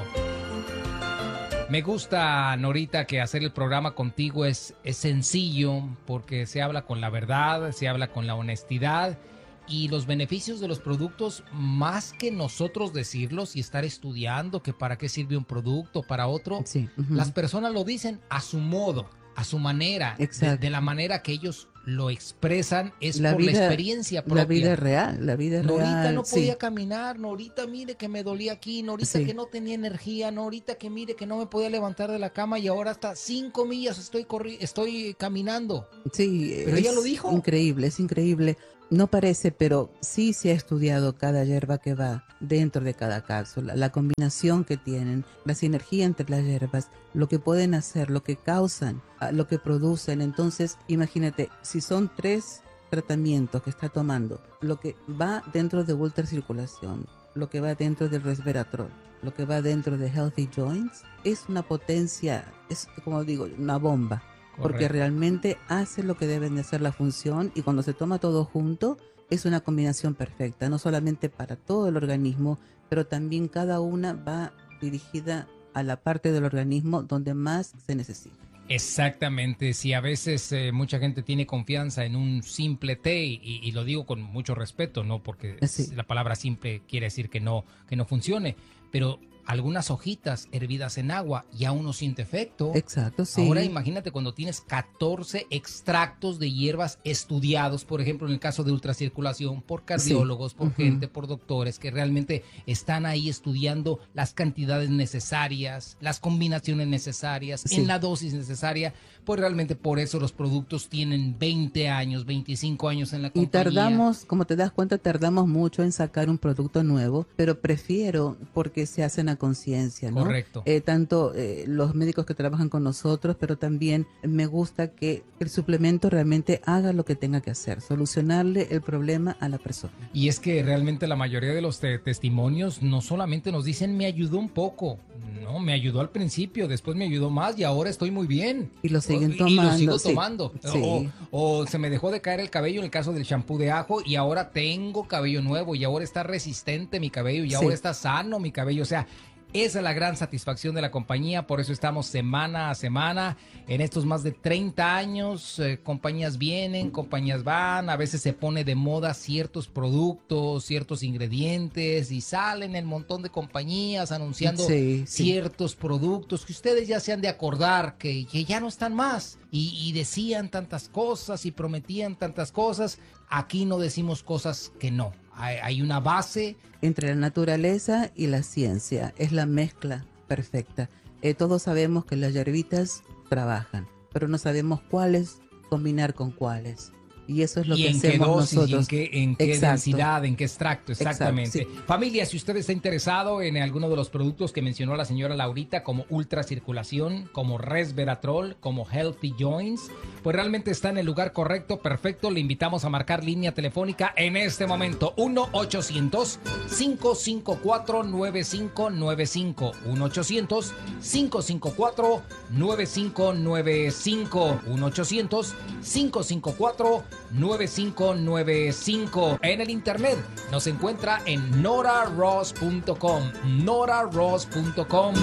Me gusta, Norita, que hacer el programa contigo es, es sencillo porque se habla con la verdad, se habla con la honestidad y los beneficios de los productos, más que nosotros decirlos y estar estudiando que para qué sirve un producto, para otro, sí, uh-huh. las personas lo dicen a su modo, a su manera, de, de la manera que ellos lo expresan, es la por vida, la experiencia propia. La vida es real, la vida es Norita real. Norita no podía sí. caminar, Norita mire que me dolía aquí, Norita sí. que no tenía energía, Norita que mire que no me podía levantar de la cama y ahora hasta cinco millas estoy corri estoy caminando. Sí, pero es ella lo dijo. Increíble, es increíble. No parece, pero sí se ha estudiado cada hierba que va dentro de cada cápsula, la combinación que tienen, la sinergia entre las hierbas, lo que pueden hacer, lo que causan, lo que producen. Entonces, imagínate, si son tres tratamientos que está tomando, lo que va dentro de ultracirculación, lo que va dentro del resveratrol, lo que va dentro de Healthy Joints, es una potencia, es como digo, una bomba. Porque Correcto. realmente hace lo que deben de hacer la función y cuando se toma todo junto es una combinación perfecta, no solamente para todo el organismo, pero también cada una va dirigida a la parte del organismo donde más se necesita. Exactamente, si a veces eh, mucha gente tiene confianza en un simple té y, y lo digo con mucho respeto, no porque sí. la palabra simple quiere decir que no, que no funcione, pero algunas hojitas hervidas en agua y aún no siente efecto. Exacto, sí. Ahora imagínate cuando tienes catorce extractos de hierbas estudiados, por ejemplo, en el caso de ultracirculación, por cardiólogos, sí. por uh-huh. gente, por doctores, que realmente están ahí estudiando las cantidades necesarias, las combinaciones necesarias, sí. en la dosis necesaria, pues realmente por eso los productos tienen veinte años, veinticinco años en la compañía. Y tardamos, como te das cuenta, tardamos mucho en sacar un producto nuevo, pero prefiero porque se hacen a conciencia, ¿no? Correcto. Eh, tanto eh, los médicos que trabajan con nosotros, pero también me gusta que el suplemento realmente haga lo que tenga que hacer, solucionarle el problema a la persona. Y es que realmente la mayoría de los te testimonios no solamente nos dicen me ayudó un poco, no, me ayudó al principio, después me ayudó más y ahora estoy muy bien. Y lo siguen o, tomando. Y lo sigo sí. tomando. Sí. O, o se me dejó de caer el cabello en el caso del shampoo de ajo y ahora tengo cabello nuevo y ahora está resistente mi cabello y sí. ahora está sano mi cabello. O sea, esa es la gran satisfacción de la compañía, por eso estamos semana a semana. En estos más de treinta años, eh, compañías vienen, compañías van, a veces se pone de moda ciertos productos, ciertos ingredientes y salen el montón de compañías anunciando sí, sí. ciertos productos que ustedes ya se han de acordar que, que ya no están más y, y decían tantas cosas y prometían tantas cosas. Aquí no decimos cosas que no. Hay, hay una base. Entre la naturaleza y la ciencia, es la mezcla perfecta. Eh, todos sabemos que las hierbitas trabajan, pero no sabemos cuáles combinar con cuáles. Y eso es lo y que en hacemos qué dosis, nosotros. Y en qué, en qué densidad, en qué extracto, exactamente. Exacto, sí. Familia, si usted está interesado en alguno de los productos que mencionó la señora Laurita, como ultracirculación, como resveratrol, como Healthy Joints, pues realmente está en el lugar correcto, perfecto. Le invitamos a marcar línea telefónica en este momento. uno ochocientos, cinco cinco cuatro, nueve cinco nueve cinco. uno ochocientos, cinco cinco cuatro, nueve cinco nueve cinco. uno ochocientos, cinco cinco cuatro, nueve cinco nueve cinco. En el internet nos encuentra en nora ross punto com. nora ross punto com.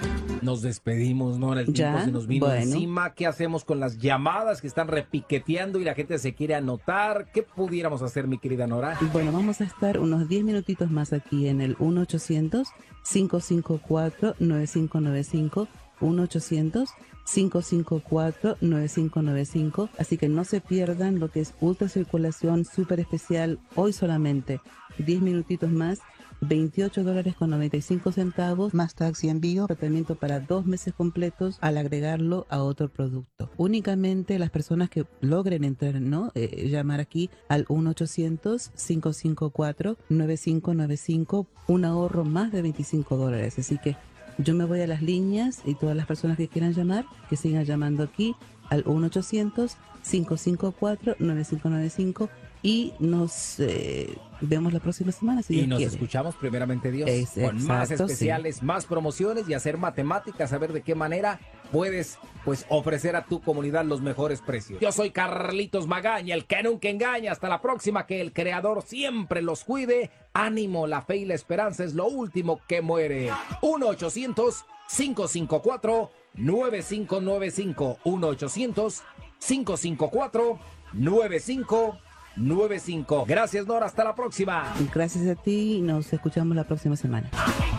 Nos despedimos, Nora, el tiempo ¿Ya? se nos vino Bueno. encima. ¿Qué hacemos con las llamadas que están repiqueteando y la gente se quiere anotar? ¿Qué pudiéramos hacer, mi querida Nora? Bueno, vamos a estar unos diez minutitos más aquí en el uno ochocientos, cinco cinco cuatro, nueve cinco nueve cinco. uno ochocientos, cinco cinco cuatro, nueve cinco nueve cinco. Así que no se pierdan lo que es ultracirculación súper especial. Hoy solamente diez minutitos más. veintiocho dólares con noventa y cinco centavos, más tax y envío, tratamiento para dos meses completos al agregarlo a otro producto. Únicamente las personas que logren entrar, ¿no? Eh, llamar aquí al uno ochocientos, cinco cinco cuatro, nueve cinco nueve cinco, un ahorro más de veinticinco dólares. Así que yo me voy a las líneas y todas las personas que quieran llamar, que sigan llamando aquí al uno ochocientos, cinco cinco cuatro, nueve cinco nueve cinco. y nos eh, vemos la próxima semana. Si y Dios nos quiere. escuchamos primeramente Dios Es, con exacto, más especiales, sí. más promociones y hacer matemáticas, saber de qué manera puedes pues ofrecer a tu comunidad los mejores precios. Yo soy Carlitos Magaña, el que nunca engaña. Hasta la próxima, que el Creador siempre los cuide. Ánimo, la fe y la esperanza es lo último que muere. uno ochocientos, cinco cinco cuatro, nueve cinco nueve cinco. uno ochocientos, cinco cinco cuatro, nueve cinco nueve cinco. Gracias, Nora, hasta la próxima. Gracias a ti y nos escuchamos la próxima semana.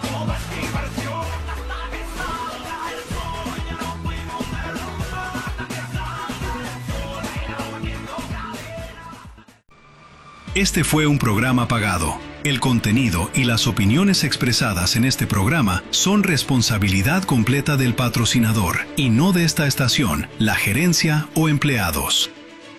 Este fue un programa pagado. El contenido y las opiniones expresadas en este programa son responsabilidad completa del patrocinador y no de esta estación, la gerencia o empleados.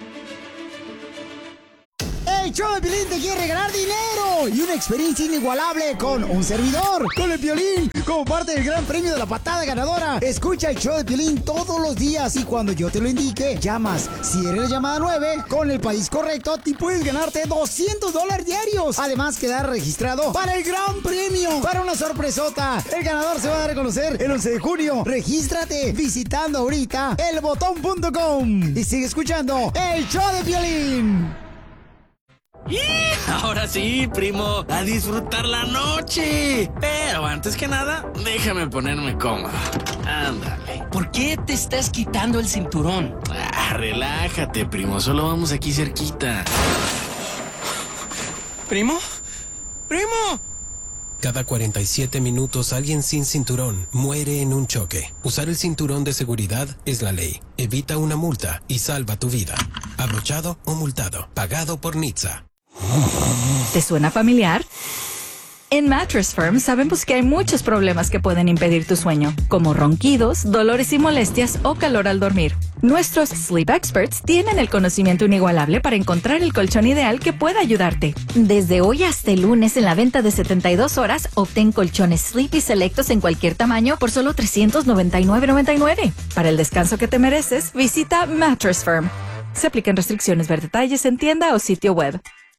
El show de Piolín te quiere regalar dinero y una experiencia inigualable con un servidor, con el Piolín, como parte del gran premio de la patada ganadora. Escucha el show de Piolín todos los días y cuando yo te lo indique, llamas. Si eres la llamada nueve, con el país correcto, te puedes ganarte doscientos dólares diarios. Además, quedar registrado para el gran premio, para una sorpresota. El ganador se va a dar a conocer el once de junio. Regístrate visitando ahorita el botón punto com y sigue escuchando el show de Piolín. Ahora sí, primo, a disfrutar la noche. Pero antes que nada, déjame ponerme cómodo. Ándale. ¿Por qué te estás quitando el cinturón? Ah, relájate, primo, solo vamos aquí cerquita. ¿Primo? ¡Primo! Cada cuarenta y siete minutos alguien sin cinturón muere en un choque. Usar el cinturón de seguridad es la ley. Evita una multa y salva tu vida. Abrochado o multado. Pagado por N H T S A. ¿Te suena familiar? En Mattress Firm sabemos que hay muchos problemas que pueden impedir tu sueño, como ronquidos, dolores y molestias o calor al dormir. Nuestros Sleep Experts tienen el conocimiento inigualable para encontrar el colchón ideal que pueda ayudarte. Desde hoy hasta el lunes en la venta de setenta y dos horas, obtén colchones Sleepy selectos en cualquier tamaño por solo trescientos noventa y nueve noventa y nueve. Para el descanso que te mereces, visita Mattress Firm. Se aplican restricciones, ver detalles en tienda o sitio web.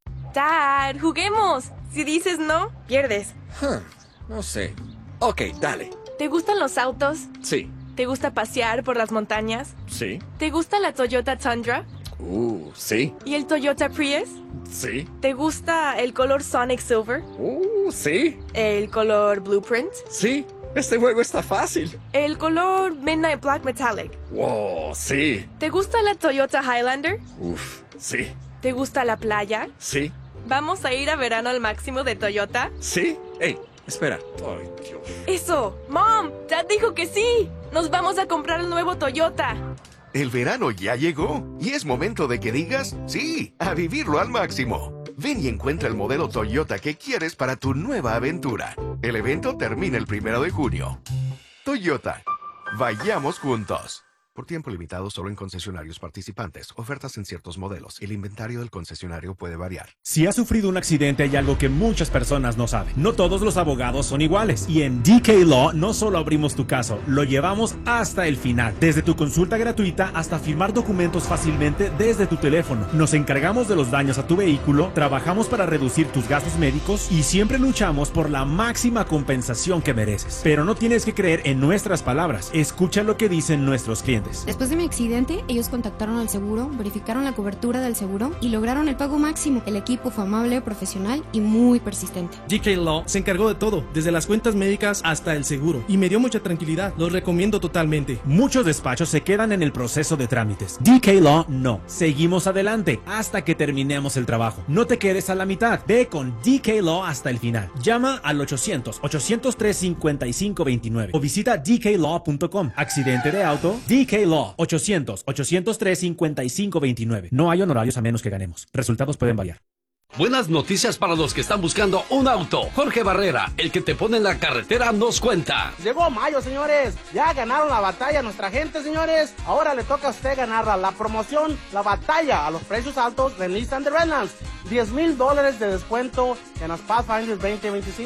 Dad, juguemos. Si dices no, pierdes. Huh, no sé. Ok, dale. ¿Te gustan los autos? Sí. ¿Te gusta pasear por las montañas? Sí. ¿Te gusta la Toyota Tundra? Uh, sí. ¿Y el Toyota Prius? Sí. ¿Te gusta el color Sonic Silver? Uh, sí. ¿El color Blueprint? Sí. Este juego está fácil. ¿El color Midnight Black Metallic? Wow, sí. ¿Te gusta la Toyota Highlander? Uf, sí. ¿Te gusta la playa? Sí. ¿Vamos a ir a verano al máximo de Toyota? Sí. Ey, espera. Ay, Dios. ¡Eso! ¡Mom! ¡Dad dijo que sí! ¡Nos vamos a comprar el nuevo Toyota! El verano ya llegó y es momento de que digas sí, a vivirlo al máximo. Ven y encuentra el modelo Toyota que quieres para tu nueva aventura. El evento termina el primero de junio. Toyota. Vayamos juntos. Por tiempo limitado solo en concesionarios participantes. Ofertas en ciertos modelos. El inventario del concesionario puede variar. Si has sufrido un accidente, hay algo que muchas personas no saben. No todos los abogados son iguales. Y en D K Law no solo abrimos tu caso, lo llevamos hasta el final. Desde tu consulta gratuita hasta firmar documentos fácilmente desde tu teléfono. Nos encargamos de los daños a tu vehículo, trabajamos para reducir tus gastos médicos y siempre luchamos por la máxima compensación que mereces. Pero no tienes que creer en nuestras palabras. Escucha lo que dicen nuestros clientes. Después de mi accidente, ellos contactaron al seguro, verificaron la cobertura del seguro y lograron el pago máximo. El equipo fue amable, profesional y muy persistente. D K Law se encargó de todo, desde las cuentas médicas hasta el seguro, y me dio mucha tranquilidad. Los recomiendo totalmente. Muchos despachos se quedan en el proceso de trámites. D K Law no. Seguimos adelante hasta que terminemos el trabajo. No te quedes a la mitad. Ve con D K Law hasta el final. Llama al ochocientos, ochocientos tres, cincuenta y cinco veintinueve o visita d k law punto com. Accidente de auto, D K Law, ochocientos, ochocientos tres, cincuenta y cinco veintinueve. No hay honorarios a menos que ganemos. Resultados pueden variar. Buenas noticias para los que están buscando un auto. Jorge Barrera, el que te pone en la carretera, nos cuenta. Llegó mayo, señores. Ya ganaron la batalla nuestra gente, señores. Ahora le toca a usted ganarla. La promoción, la batalla a los precios altos de Nissan de Redlands. diez mil dólares de descuento en las Pathfinders veinte veinticinco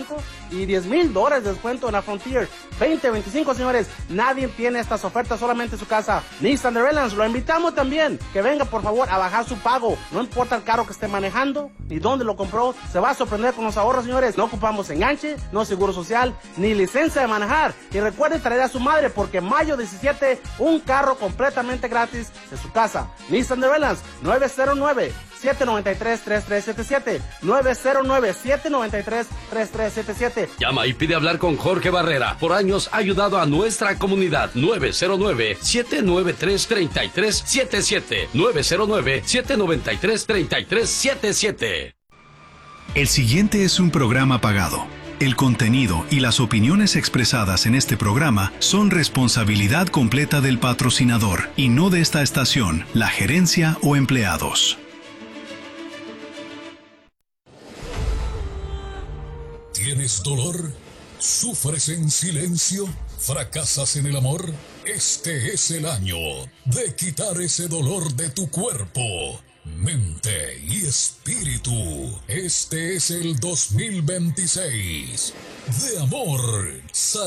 y diez mil dólares de descuento en la Frontier veinte veinticinco, señores. Nadie tiene estas ofertas, solamente en su casa. Nissan de Redlands, lo invitamos también, que venga por favor a bajar su pago. No importa el carro que esté manejando, ni dónde lo compró, se va a sorprender con los ahorros, señores. No ocupamos enganche, no seguro social, ni licencia de manejar. Y recuerden traer a su madre, porque mayo diecisiete, un carro completamente gratis de su casa. Nissan de Redlands, nueve cero nueve, siete nueve tres, tres tres siete siete, nueve cero nueve, siete nueve tres, tres tres siete siete. Llama y pide hablar con Jorge Barrera. Por años ha ayudado a nuestra comunidad. nueve cero nueve, siete nueve tres, tres tres siete siete, nueve cero nueve, siete nueve tres, tres tres siete siete. El siguiente es un programa pagado. El contenido y las opiniones expresadas en este programa son responsabilidad completa del patrocinador y no de esta estación, la gerencia o empleados. ¿Tienes dolor? ¿Sufres en silencio? ¿Fracasas en el amor? Este es el año de quitar ese dolor de tu cuerpo, mente y espíritu. Este es el dos mil veintiséis de amor, salud